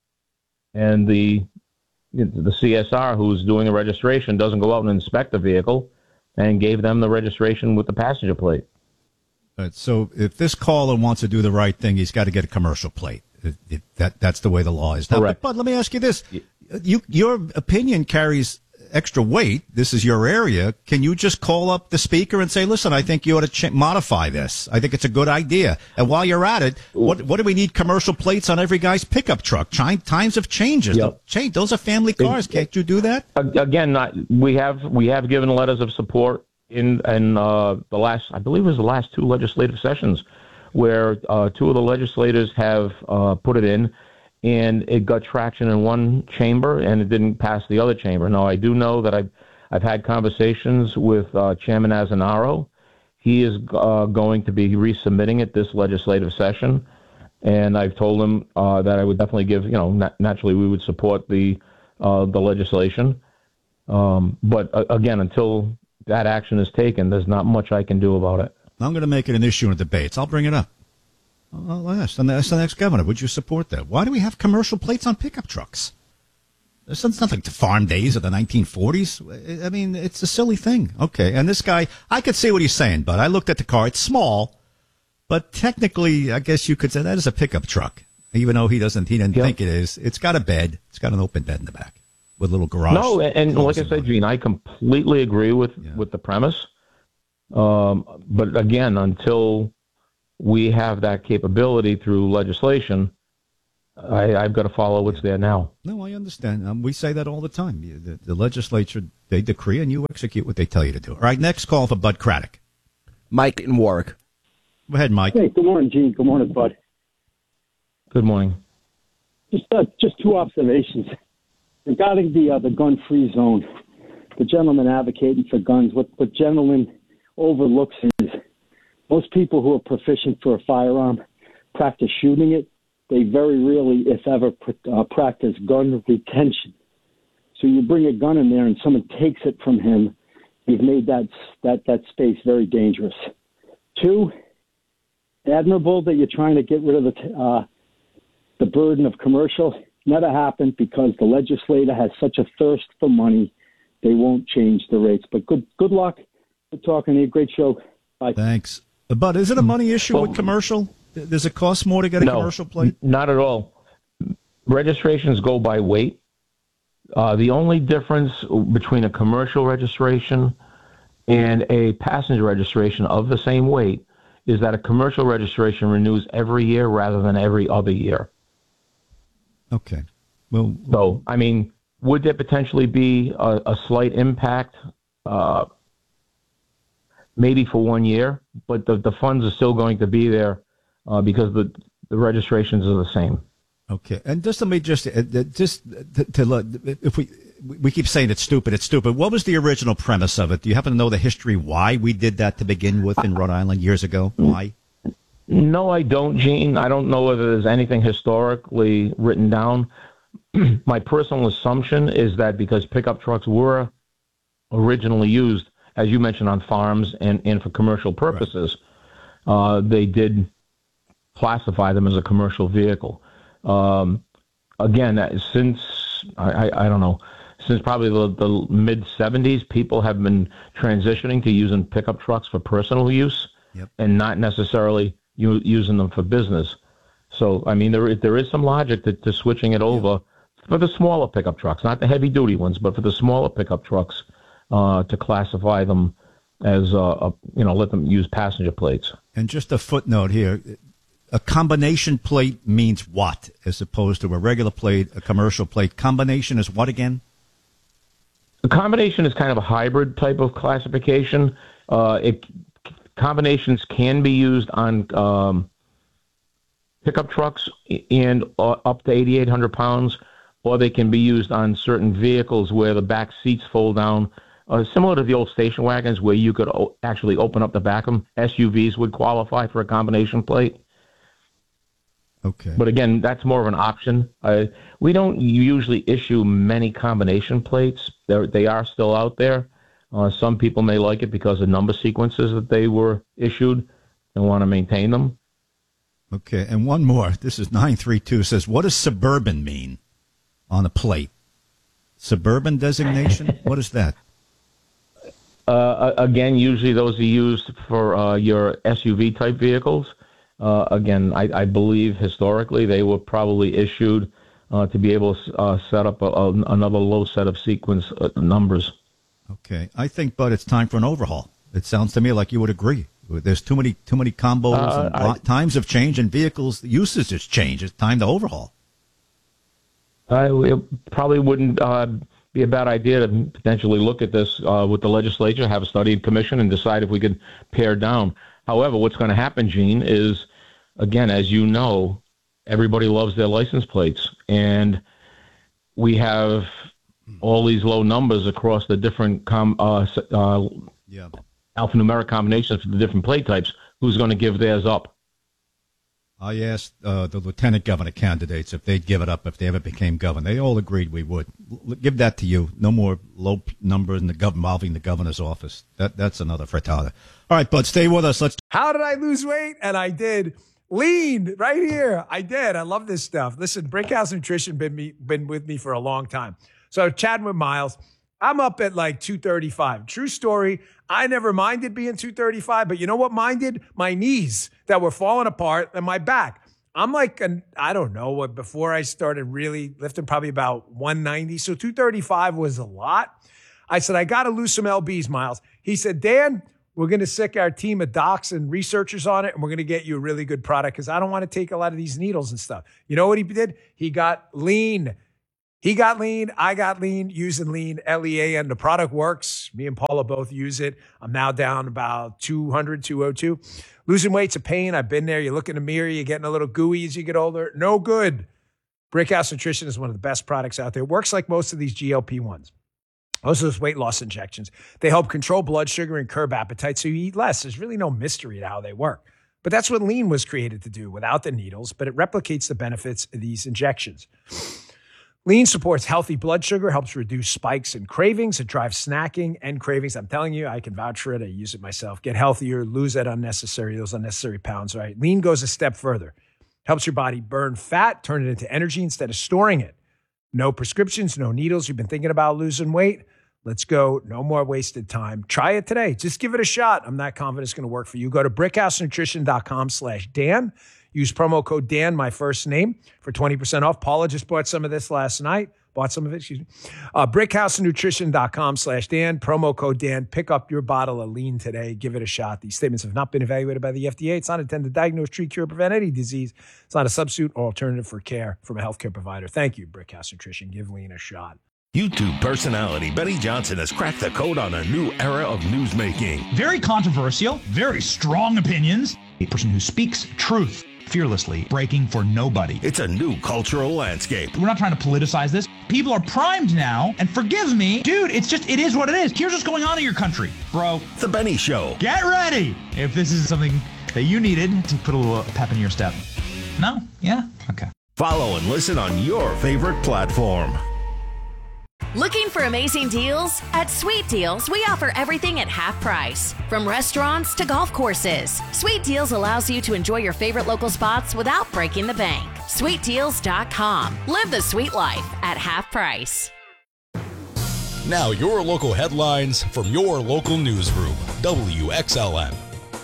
[SPEAKER 13] And the the C S R who's doing the registration doesn't go out and inspect the vehicle and gave them the registration with the passenger plate.
[SPEAKER 1] All right, so if this caller wants to do the right thing, he's got to get a commercial plate. It, it, that that's the way the law is now.
[SPEAKER 13] Correct.
[SPEAKER 1] But, but let me ask you this: you, your opinion carries extra weight. This is your area. Can you just call up the speaker and say, "Listen, I think you ought to ch- modify this. I think it's a good idea." And while you're at it, what what do we need commercial plates on every guy's pickup truck? Ch- times have changed.
[SPEAKER 13] Yep.
[SPEAKER 1] Change. Those are family cars. Can't you do that?
[SPEAKER 13] Again, not, we have we have given letters of support in in uh, the last, I believe it was the last two legislative sessions, where uh, two of the legislators have uh, put it in, and it got traction in one chamber and it didn't pass the other chamber. Now, I do know that I've I've had conversations with uh, Chairman Azanaro. He is uh, going to be resubmitting it this legislative session, and I've told him uh, that I would definitely give, you know, nat- naturally we would support the uh, the legislation, um, but uh, again, until that action is taken, there's not much I can do about it.
[SPEAKER 1] I'm going to make it an issue in debates. I'll bring it up. I'll ask. And that's the next governor. Would you support that? Why do we have commercial plates on pickup trucks? There's nothing to farm days of the nineteen forties. I mean, it's a silly thing. Okay. And this guy, I could see what he's saying, but I looked at the car. It's small, but technically, I guess you could say that is a pickup truck, even though he doesn't, he didn't
[SPEAKER 13] Yep.
[SPEAKER 1] think it is. It's got a bed. It's got an open bed in the back with a little garage.
[SPEAKER 13] No, and, and like I said, Gene, I completely agree with, with the premise. Um, but again, until we have that capability through legislation, I, I've got to follow what's there now.
[SPEAKER 1] No, I understand. Um, we say that all the time. The, the legislature, they decree and you execute what they tell you to do. All right, next call for Bud Craddock.
[SPEAKER 2] Mike in Warwick.
[SPEAKER 1] Go ahead, Mike.
[SPEAKER 17] Hey, good morning, Gene. Good morning, Bud.
[SPEAKER 13] Good morning.
[SPEAKER 17] Just uh, just two observations. Regarding the uh, the gun-free zone, the gentleman advocating for guns, what, what gentleman overlooks is most people who are proficient for a firearm practice shooting it. They very rarely, if ever, pr- uh, practice gun retention. So you bring a gun in there and someone takes it from him, you've made that that that space very dangerous. Two, admirable that you're trying to get rid of the t- uh, the burden of commercial. Never happened because the legislator has such a thirst for money, they won't change the rates. But good good luck. Good talking to you. Great show. Bye.
[SPEAKER 1] Thanks. But is it a money issue
[SPEAKER 13] Well,
[SPEAKER 1] with commercial? Does it cost more to get a
[SPEAKER 13] no,
[SPEAKER 1] commercial plate?
[SPEAKER 13] n- Not at all. Registrations go by weight. Uh, the only difference between a commercial registration and a passenger registration of the same weight is that a commercial registration renews every year rather than every other year.
[SPEAKER 1] Okay. Well,
[SPEAKER 13] so I mean, would there potentially be a, a slight impact? Uh, maybe for one year, but the, the funds are still going to be there uh, because the the registrations are the same.
[SPEAKER 1] Okay, and just let me just uh, just to, to look, if we we keep saying it's stupid, it's stupid. What was the original premise of it? Do you happen to know the history why we did that to begin with in Rhode Island years ago? Why?
[SPEAKER 13] No, I don't, Gene. I don't know whether there's anything historically written down. My personal assumption is that because pickup trucks were originally used, as you mentioned, on farms and, and for commercial purposes, right. uh, they did classify them as a commercial vehicle. Um, again, since, I, I, I don't know, since probably the, the mid seventies, people have been transitioning to using pickup trucks for personal use
[SPEAKER 1] yep.
[SPEAKER 13] and not necessarily u- using them for business. So, I mean, there, there is some logic to, to switching it over yep. for the smaller pickup trucks, not the heavy-duty ones, but for the smaller pickup trucks uh, to classify them as, uh, a, you know, let them use passenger plates.
[SPEAKER 1] And just a footnote here. A combination plate means what, as opposed to a regular plate, a commercial plate? Combination is what again?
[SPEAKER 13] A combination is kind of a hybrid type of classification. Uh, it combinations can be used on um, pickup trucks and uh, up to eighty-eight hundred pounds, or they can be used on certain vehicles where the back seats fold down, uh, similar to the old station wagons where you could o- actually open up the back of them. S U Vs would qualify for a combination plate.
[SPEAKER 1] Okay.
[SPEAKER 13] But again, that's more of an option. Uh, we don't usually issue many combination plates. They're, they are still out there. Uh, some people may like it because of number sequences that they were issued and want to maintain them.
[SPEAKER 1] Okay, and one more. This is nine three two says, what does suburban mean on a plate? Suburban designation? What is that?
[SPEAKER 13] Uh, again, usually those are used for uh, your S U V type vehicles. Uh, again, I, I believe historically they were probably issued uh, to be able to uh, set up a, a, another low set of sequence uh, numbers.
[SPEAKER 1] Okay, I think, Bud, it's time for an overhaul. It sounds to me like you would agree. There's too many too many combos,
[SPEAKER 13] Uh,
[SPEAKER 1] and
[SPEAKER 13] I- I-
[SPEAKER 1] times have changed, and vehicles usage has changed. It's time to overhaul.
[SPEAKER 13] I it probably wouldn't uh, be a bad idea to potentially look at this uh, with the legislature, have a study commission, and decide if we could pare down. However, what's going to happen, Gene, is, again, as you know, everybody loves their license plates, and we have all these low numbers across the different com- uh, s- uh,
[SPEAKER 1] Yeah.
[SPEAKER 13] alphanumeric combinations for the different plate types. Who's going to give theirs up?
[SPEAKER 1] I asked uh, the lieutenant governor candidates if they'd give it up if they ever became governor. They all agreed we would. L- give that to you. No more low p- numbers in the gov- involving the governor's office. That That's another frittata. All right, Bud, stay with us. Let's.
[SPEAKER 5] How did I lose weight? And I did. Lean right here. I did. I love this stuff. Listen, Brickhouse Nutrition been me been with me for a long time. So chatting with Miles, I'm up at like two thirty-five. True story. I never minded being two thirty-five, but you know what minded? My knees that were falling apart and my back. I'm like, an, I don't know, what before I started really lifting, probably about one ninety. So two thirty-five was a lot. I said, I got to lose some L Bs, Miles. He said, Dan, We're going to sick our team of docs and researchers on it, and we're going to get you a really good product because I don't want to take a lot of these needles and stuff. You know what he did? He got lean. He got lean. I got lean using lean, L E A N. The product works. Me and Paula both use it. I'm now down about two hundred, two oh two. Losing weight's a pain. I've been there. You look in the mirror, you're getting a little gooey as you get older. No good. Brickhouse Nutrition is one of the best products out there. It works like most of these G L P ones. Most of those weight loss injections. They help control blood sugar and curb appetite so you eat less. There's really no mystery to how they work. But that's what lean was created to do without the needles, but it replicates the benefits of these injections. Lean supports healthy blood sugar, helps reduce spikes and cravings. It drives snacking and cravings. I'm telling you, I can vouch for it. I use it myself. Get healthier, lose that unnecessary, those unnecessary pounds, right? Lean goes a step further. Helps your body burn fat, turn it into energy instead of storing it. No prescriptions, no needles. You've been thinking about losing weight? Let's go. No more wasted time. Try it today. Just give it a shot. I'm not confident it's going to work for you. Go to brickhousenutrition.com slash Dan. Use promo code Dan, my first name, for twenty percent off. Paula just bought some of this last night. Bought some of it, excuse me. Uh, brickhousenutrition.com slash Dan. Promo code Dan. Pick up your bottle of lean today. Give it a shot. These statements have not been evaluated by the F D A. It's not intended to diagnose, treat, cure, or prevent any disease. It's not a substitute or alternative for care from a healthcare provider. Thank you, Brickhouse Nutrition. Give lean a shot.
[SPEAKER 18] YouTube personality Benny Johnson has cracked the code on a new era of newsmaking.
[SPEAKER 19] Very controversial, very strong opinions. A person who speaks truth fearlessly, breaking for nobody.
[SPEAKER 18] It's a new cultural landscape.
[SPEAKER 19] We're not trying to politicize this. People are primed now, and forgive me, dude, it's just, it is what it is. Here's what's going on in your country, bro.
[SPEAKER 18] The Benny Show.
[SPEAKER 19] Get ready if this is something that you needed to put a little pep in your step. No? Yeah? Okay.
[SPEAKER 18] Follow and listen on your favorite platform.
[SPEAKER 20] Looking for amazing deals? At Sweet Deals, we offer everything at half price. From restaurants to golf courses, Sweet Deals allows you to enjoy your favorite local spots without breaking the bank. sweet deals dot com. Live the sweet life at half price.
[SPEAKER 21] Now your local headlines from your local newsroom. W X L M.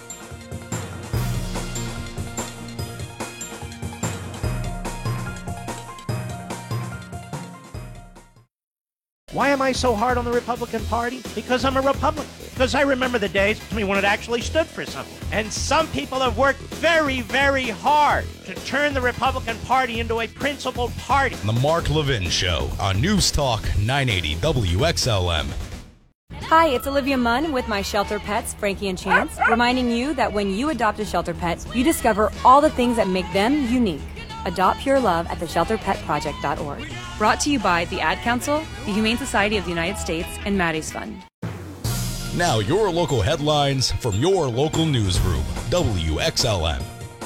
[SPEAKER 22] Why am I so hard on the Republican Party? Because I'm a Republican. Because I remember the days when it actually stood for something. And some people have worked very, very hard to turn the Republican Party into a principled party.
[SPEAKER 21] The Mark Levin Show on News Talk nine eighty W X L M.
[SPEAKER 23] Hi, it's Olivia Munn with my shelter pets, Frankie and Chance, reminding you that when you adopt a shelter pet, you discover all the things that make them unique. Adopt Pure Love at the shelter pet project dot org. Brought to you by the Ad Council, the Humane Society of the United States, and Maddie's Fund.
[SPEAKER 21] Now your local headlines from your local newsroom. W X L M.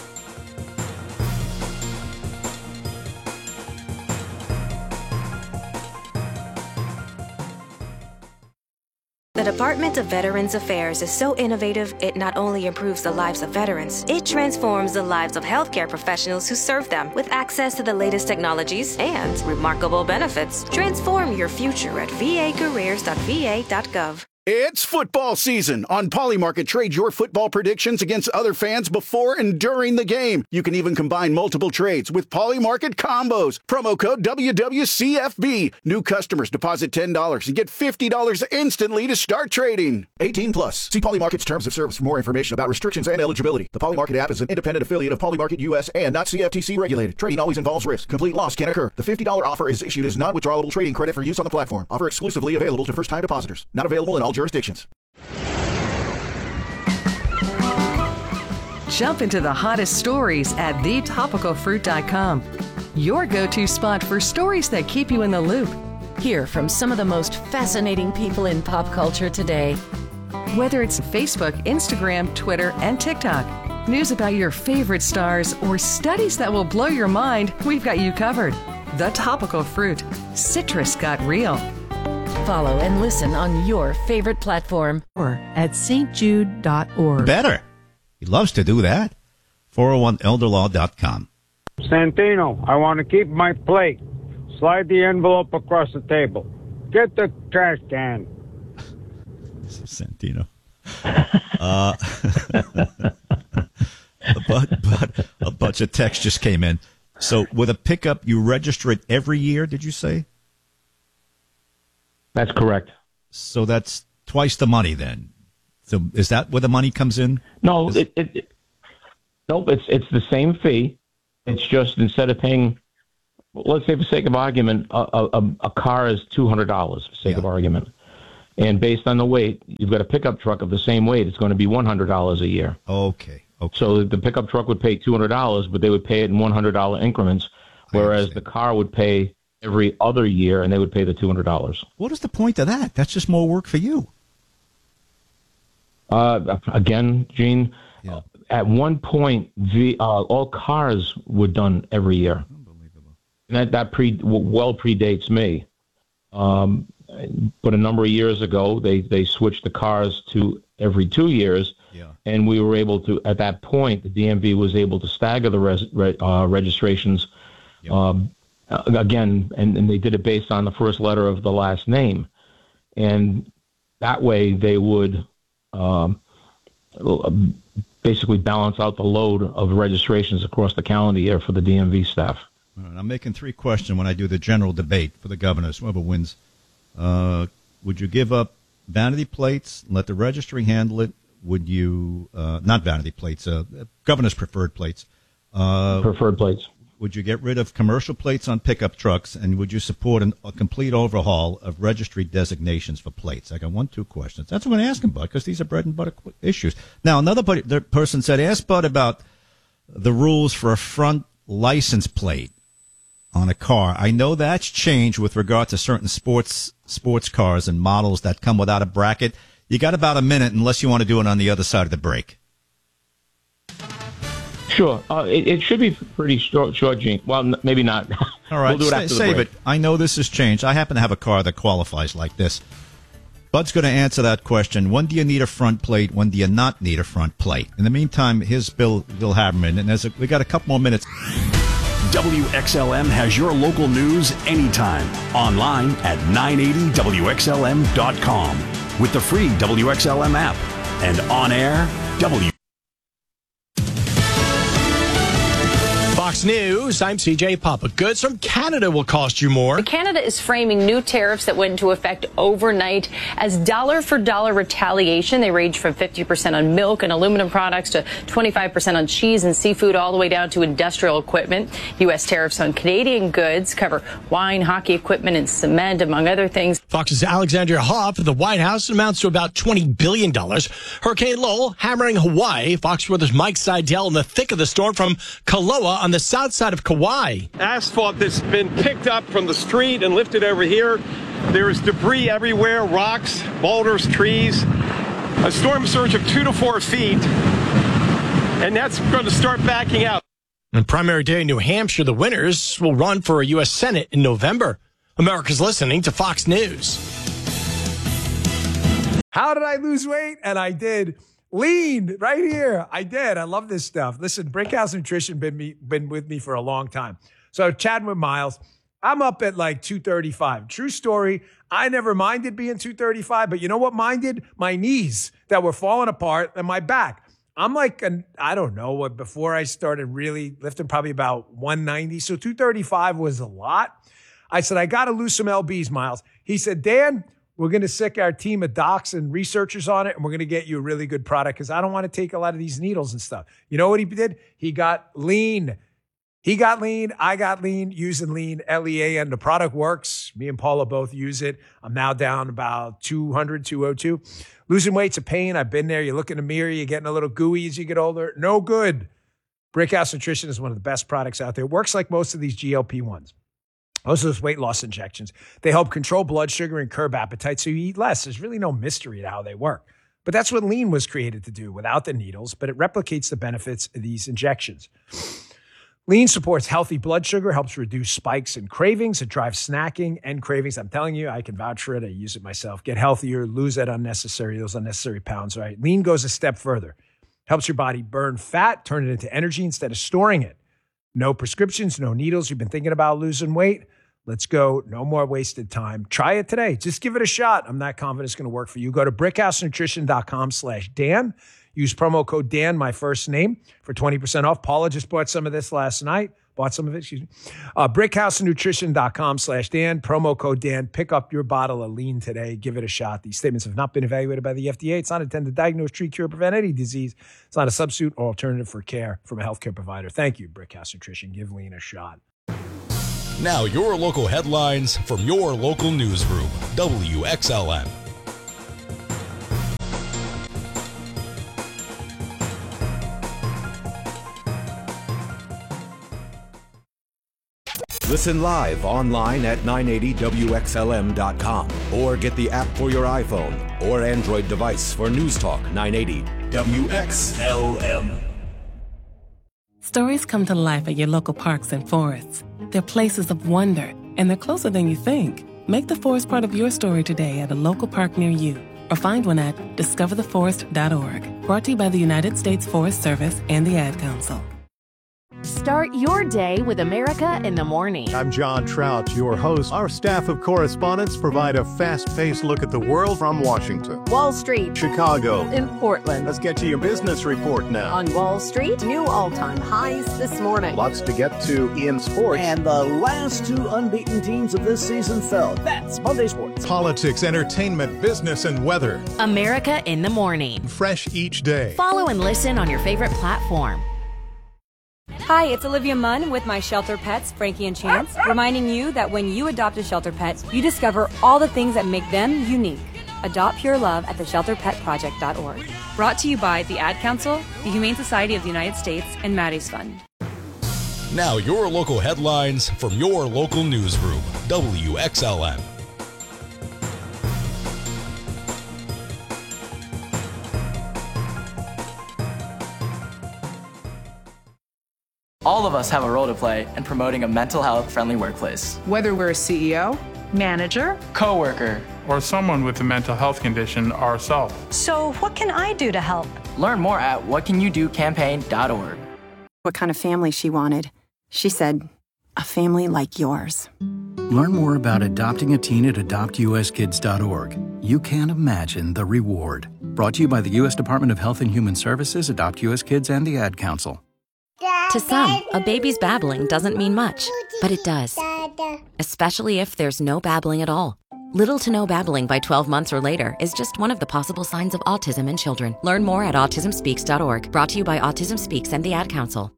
[SPEAKER 25] The Department of Veterans Affairs is so innovative, it not only improves the lives of veterans, it transforms the lives of healthcare professionals who serve them with access to the latest technologies and remarkable benefits. Transform your future at v a careers dot v a dot gov.
[SPEAKER 26] It's football season. On Polymarket, trade your football predictions against other fans before and during the game. You can even combine multiple trades with Polymarket combos. Promo code W W C F B. New customers deposit ten dollars and get fifty dollars instantly to start trading. eighteen plus. See Polymarket's terms of service for more information about restrictions and eligibility. The Polymarket app is an independent affiliate of Polymarket U S and not C F T C regulated. Trading always involves risk. Complete loss can occur. The fifty dollars offer is issued as non-withdrawable trading credit for use on the platform. Offer exclusively available to first-time depositors. Not available in all jurisdictions.
[SPEAKER 27] Jump into the hottest stories at the topical fruit dot com. Your go-to spot for stories that keep you in the loop. Hear from some of the most fascinating people in pop culture today. Whether it's Facebook, Instagram, Twitter, and TikTok, news about your favorite stars, or studies that will blow your mind, we've got you covered. The Topical Fruit. Citrus got real. Follow and listen on your favorite platform or at s t jude dot org.
[SPEAKER 1] Better. He loves to do that. four oh one elder law dot com.
[SPEAKER 28] Santino, I want to keep my plate. Slide the envelope across the table. Get the trash can.
[SPEAKER 1] Santino. Uh, but, but a bunch of text just came in. So with a pickup, you register it every year, did you say?
[SPEAKER 13] That's correct.
[SPEAKER 1] So that's twice the money then So is that where the money comes in?
[SPEAKER 13] No, it, it, it nope. It's it's the same fee. It's just instead of paying, let's say for sake of argument, a a, a car is two hundred dollars for sake yeah. of argument, and based on the weight, you've got a pickup truck of the same weight. It's going to be one hundred dollars a year.
[SPEAKER 1] Okay. Okay.
[SPEAKER 13] So the pickup truck would pay two hundred dollars, but they would pay it in one hundred dollar increments, whereas the car would pay every other year, and they would pay the two hundred dollars.
[SPEAKER 1] What is the point of that? That's just more work for you.
[SPEAKER 13] Uh, again, Gene, yeah. at one point, the uh, all cars were done every year. Unbelievable. And that, that pre, well predates me. Um, but a number of years ago, they, they switched the cars to every two years.
[SPEAKER 1] Yeah.
[SPEAKER 13] And we were able to, at that point, the D M V was able to stagger the res, re, uh, registrations. Yep. Um, again, and, and they did it based on the first letter of the last name. And that way they would... Um, basically balance out the load of registrations across the calendar year for the D M V staff.
[SPEAKER 1] All right, I'm making three questions when I do the general debate for the governors, whoever wins. Uh, would you give up vanity plates, let the registry handle it? Would you, uh, not vanity plates, uh, governor's preferred plates. Uh,
[SPEAKER 13] preferred plates.
[SPEAKER 1] Would you get rid of commercial plates on pickup trucks, and would you support an, a complete overhaul of registry designations for plates? I got one, two questions. That's what I'm going to ask him, Bud, because these are bread and butter issues. Now, another buddy, the person said, ask Bud about the rules for a front license plate on a car. I know that's changed with regard to certain sports sports cars and models that come without a bracket. You got about a minute, unless you want to do it on the other side of the break.
[SPEAKER 13] Sure. Uh, it, it should be pretty short, short, Gene. Well, n- maybe not.
[SPEAKER 1] All right.
[SPEAKER 13] We'll do it
[SPEAKER 1] Sa-
[SPEAKER 13] after the
[SPEAKER 1] save
[SPEAKER 13] break.
[SPEAKER 1] it. I know this has changed. I happen to have a car that qualifies like this. Bud's going to answer that question. When do you need a front plate? When do you not need a front plate? In the meantime, here's Bill, Bill Haberman. And there's a, we got a couple more minutes.
[SPEAKER 3] W X L M has your local news anytime. Online at nine eighty W X L M dot com. With the free W X L M app. And on air, W.
[SPEAKER 4] Fox News, I'm C J Papa. Goods from Canada will cost you more.
[SPEAKER 6] Canada is framing new tariffs that went into effect overnight as dollar-for-dollar retaliation. They range from fifty percent on milk and aluminum products to twenty-five percent on cheese and seafood, all the way down to industrial equipment. U S tariffs on Canadian goods cover wine, hockey equipment, and cement, among other things.
[SPEAKER 4] Fox's Alexandria Hoff at the White House amounts to about twenty billion dollars. Hurricane Lowell hammering Hawaii. Fox Weather's Mike Seidel in the thick of the storm from Kaloa on the south side of Kauai.
[SPEAKER 7] Asphalt that's been picked up from the street and lifted over here. There's debris everywhere, rocks, boulders, trees. A storm surge of two to four feet, and that's going to start backing out.
[SPEAKER 4] On primary day in New Hampshire, the winners will run for a U S Senate in November. America's listening to Fox News.
[SPEAKER 5] How did I lose weight? And I did. Lean right here. I did. I love this stuff. Listen, Brickhouse Nutrition been me been with me for a long time. So chatting with Miles, I'm up at like two thirty-five. True story. I never minded being two thirty-five, but you know what minded? My knees that were falling apart and my back. I'm like, an, I don't know what, before I started really lifting, probably about one ninety. So two thirty-five was a lot. I said, I got to lose some L Bs, Miles. He said, Dan, we're going to sick our team of docs and researchers on it, and we're going to get you a really good product because I don't want to take a lot of these needles and stuff. You know what he did? He got lean. He got lean. I got lean using lean, L E A, and the product works. Me and Paula both use it. I'm now down about two hundred, two oh two. Losing weight's a pain. I've been there. You look in the mirror, you're getting a little gooey as you get older. No good. Brickhouse Nutrition is one of the best products out there. It works like most of these G L P ones. Most of those weight loss injections. They help control blood sugar and curb appetite so you eat less. There's really no mystery to how they work. But that's what lean was created to do without the needles, but it replicates the benefits of these injections. Lean supports healthy blood sugar, helps reduce spikes and cravings. It drives snacking and cravings. I'm telling you, I can vouch for it. I use it myself. Get healthier, lose that unnecessary, those unnecessary pounds, right? Lean goes a step further. Helps your body burn fat, turn it into energy instead of storing it. No prescriptions, no needles. You've been thinking about losing weight? Let's go. No more wasted time. Try it today. Just give it a shot. I'm not confident it's going to work for you. Go to brickhousenutrition.com slash Dan. Use promo code Dan, my first name, for twenty percent off. Paula just bought some of this last night. Bought some of it, excuse me. Uh, brickhousenutrition.com slash Dan, promo code Dan. Pick up your bottle of lean today. Give it a shot. These statements have not been evaluated by the F D A. It's not intended to diagnose, treat, cure, prevent any disease. It's not a substitute or alternative for care from a healthcare provider. Thank you, Brickhouse Nutrition. Give lean a shot.
[SPEAKER 21] Now your local headlines from your local newsroom, W X L M.
[SPEAKER 8] Listen live online at nine eighty W X L M dot com or get the app for your iPhone or Android device for News Talk nine eighty W X L M.
[SPEAKER 9] Stories come to life at your local parks and forests. They're places of wonder, and they're closer than you think. Make the forest part of your story today at a local park near you, or find one at discover the forest dot org. Brought to you by the United States Forest Service and the Ad Council.
[SPEAKER 20] Start your day with America in the Morning.
[SPEAKER 10] I'm John Trout, your host. Our staff of correspondents provide a fast-paced look at the world from Washington,
[SPEAKER 11] Wall Street,
[SPEAKER 10] Chicago,
[SPEAKER 11] in Portland.
[SPEAKER 10] Let's get to your business report now.
[SPEAKER 11] On Wall Street, new all-time highs this morning.
[SPEAKER 10] Lots to get to in sports.
[SPEAKER 12] And the last two unbeaten teams of this season fell. That's Monday Sports.
[SPEAKER 10] Politics, entertainment, business, and weather.
[SPEAKER 20] America in the Morning.
[SPEAKER 10] Fresh each day.
[SPEAKER 20] Follow and listen on your favorite platform.
[SPEAKER 23] Hi, it's Olivia Munn with my shelter pets, Frankie and Chance, reminding you that when you adopt a shelter pet, you discover all the things that make them unique. Adopt pure love at the shelter pet project dot org. Brought to you by the Ad Council, the Humane Society of the United States, and Maddie's Fund.
[SPEAKER 21] Now your local headlines from your local newsroom, W X L M.
[SPEAKER 14] All of us have a role to play in promoting a mental health friendly workplace.
[SPEAKER 15] Whether we're a C E O, manager,
[SPEAKER 14] coworker,
[SPEAKER 24] or someone with a mental health condition ourselves.
[SPEAKER 29] So what can I do to help?
[SPEAKER 14] Learn more at what can you do campaign dot org.
[SPEAKER 30] What kind of family she wanted. She said, a family like yours.
[SPEAKER 31] Learn more about adopting a teen at adopt U S kids dot org. You can't imagine the reward. Brought to you by the U S Department of Health and Human Services, Adopt U S Kids, and the Ad Council.
[SPEAKER 20] To some, a baby's babbling doesn't mean much, but it does. Especially if there's no babbling at all. Little to no babbling by twelve months or later is just one of the possible signs of autism in children. Learn more at autism speaks dot org. Brought to you by Autism Speaks and the Ad Council.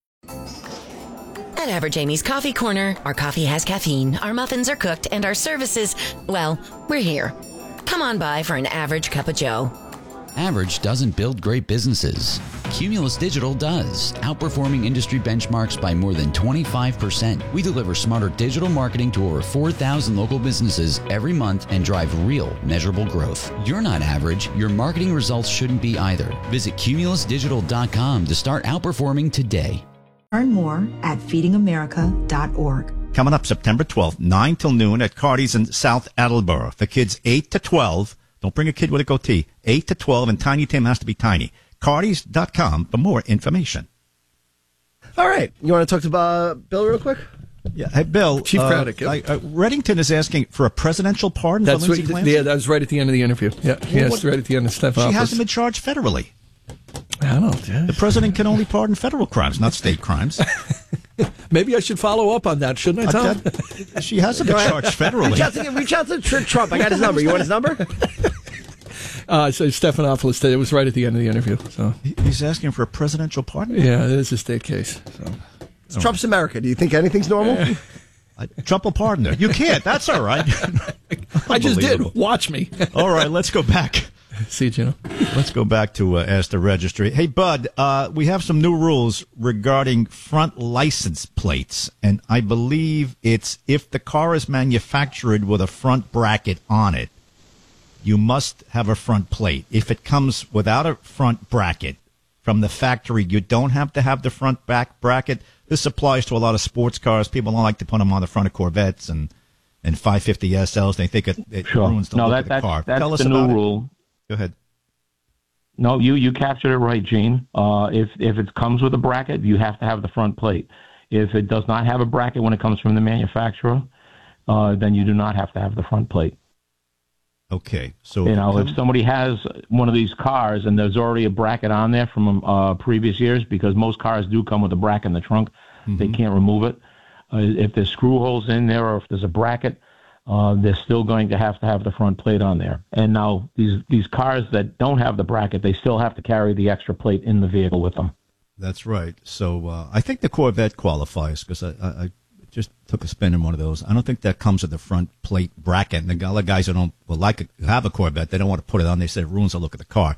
[SPEAKER 32] At Average Amy's Coffee Corner, our coffee has caffeine, our muffins are cooked, and our services, well, we're here. Come on by for an average cup of joe.
[SPEAKER 33] Average doesn't build great businesses. Cumulus Digital does, outperforming industry benchmarks by more than twenty-five percent. We deliver smarter digital marketing to over four thousand local businesses every month and drive real, measurable growth. You're not average. Your marketing results shouldn't be either. Visit cumulus digital dot com to start outperforming today.
[SPEAKER 34] Learn more at feeding america dot org.
[SPEAKER 1] Coming up September twelfth, nine till noon at Cardi's in South Attleboro. For kids eight to twelve, don't bring a kid with a goatee, eight to twelve, and Tiny Tim has to be tiny. Cardis dot com for more information.
[SPEAKER 2] All right. You want to talk to uh, Bill real quick?
[SPEAKER 1] Yeah. Hey, Bill.
[SPEAKER 35] Chief
[SPEAKER 1] uh,
[SPEAKER 35] Craddock. Yep.
[SPEAKER 1] I, uh, Reddington is asking for a presidential pardon
[SPEAKER 35] That's
[SPEAKER 1] for Lindsey
[SPEAKER 35] right,
[SPEAKER 1] Clancy?
[SPEAKER 35] Yeah, that was right at the end of the interview. Yeah,
[SPEAKER 1] Well,
[SPEAKER 35] yes,
[SPEAKER 1] what,
[SPEAKER 35] right at the end of Steph
[SPEAKER 1] She hasn't been charged federally.
[SPEAKER 35] I don't know.
[SPEAKER 1] The president can only pardon federal crimes, not state crimes.
[SPEAKER 35] Maybe I should follow up on that, shouldn't I, Tom?
[SPEAKER 1] Uh, she hasn't been charged federally.
[SPEAKER 2] Reach out, to, reach out to Trump. I got his number. You want his number?
[SPEAKER 35] Uh, so Stephanopoulos did. It was right at the end of the interview. So
[SPEAKER 1] he's asking for a presidential pardon.
[SPEAKER 35] Yeah, it is a state case. So
[SPEAKER 2] it's Trump's America. Do you think anything's normal?
[SPEAKER 1] Uh, Trump will pardon her. You can't. That's all right.
[SPEAKER 35] I just did. Watch me.
[SPEAKER 1] All right, let's go back.
[SPEAKER 35] See you, Gino.
[SPEAKER 1] Let's go back to uh, Ask the Registry. Hey, Bud, uh, we have some new rules regarding front license plates, and I believe it's if the car is manufactured with a front bracket on it, you must have a front plate. If it comes without a front bracket from the factory, you don't have to have the front back bracket. This applies to a lot of sports cars. People don't like to put them on the front of Corvettes and, and five fifty S Ls. They think it, it
[SPEAKER 13] sure.
[SPEAKER 1] ruins the
[SPEAKER 13] no,
[SPEAKER 1] look
[SPEAKER 13] that,
[SPEAKER 1] of the
[SPEAKER 13] that's,
[SPEAKER 1] car.
[SPEAKER 13] That's
[SPEAKER 1] Tell us
[SPEAKER 13] the
[SPEAKER 1] about
[SPEAKER 13] new
[SPEAKER 1] it.
[SPEAKER 13] rule.
[SPEAKER 1] Go ahead.
[SPEAKER 13] No, you, you captured it right, Gene. Uh, if if it comes with a bracket, you have to have the front plate. If it does not have a bracket when it comes from the manufacturer, uh, then you do not have to have the front plate.
[SPEAKER 1] Okay, so
[SPEAKER 13] you know, if somebody has one of these cars and there's already a bracket on there from uh, previous years, because most cars do come with a bracket in the trunk, mm-hmm. they can't remove it. uh, if there's screw holes in there or if there's a bracket, uh, they're still going to have to have the front plate on there. And now these these cars that don't have the bracket, they still have to carry the extra plate in the vehicle with them.
[SPEAKER 1] That's right. So uh, I think the Corvette qualifies because I, I, I just took a spin in one of those. I don't think that comes with the front plate bracket. And the other guys who don't well, like a, have a Corvette, they don't want to put it on. They say it ruins the look of the car.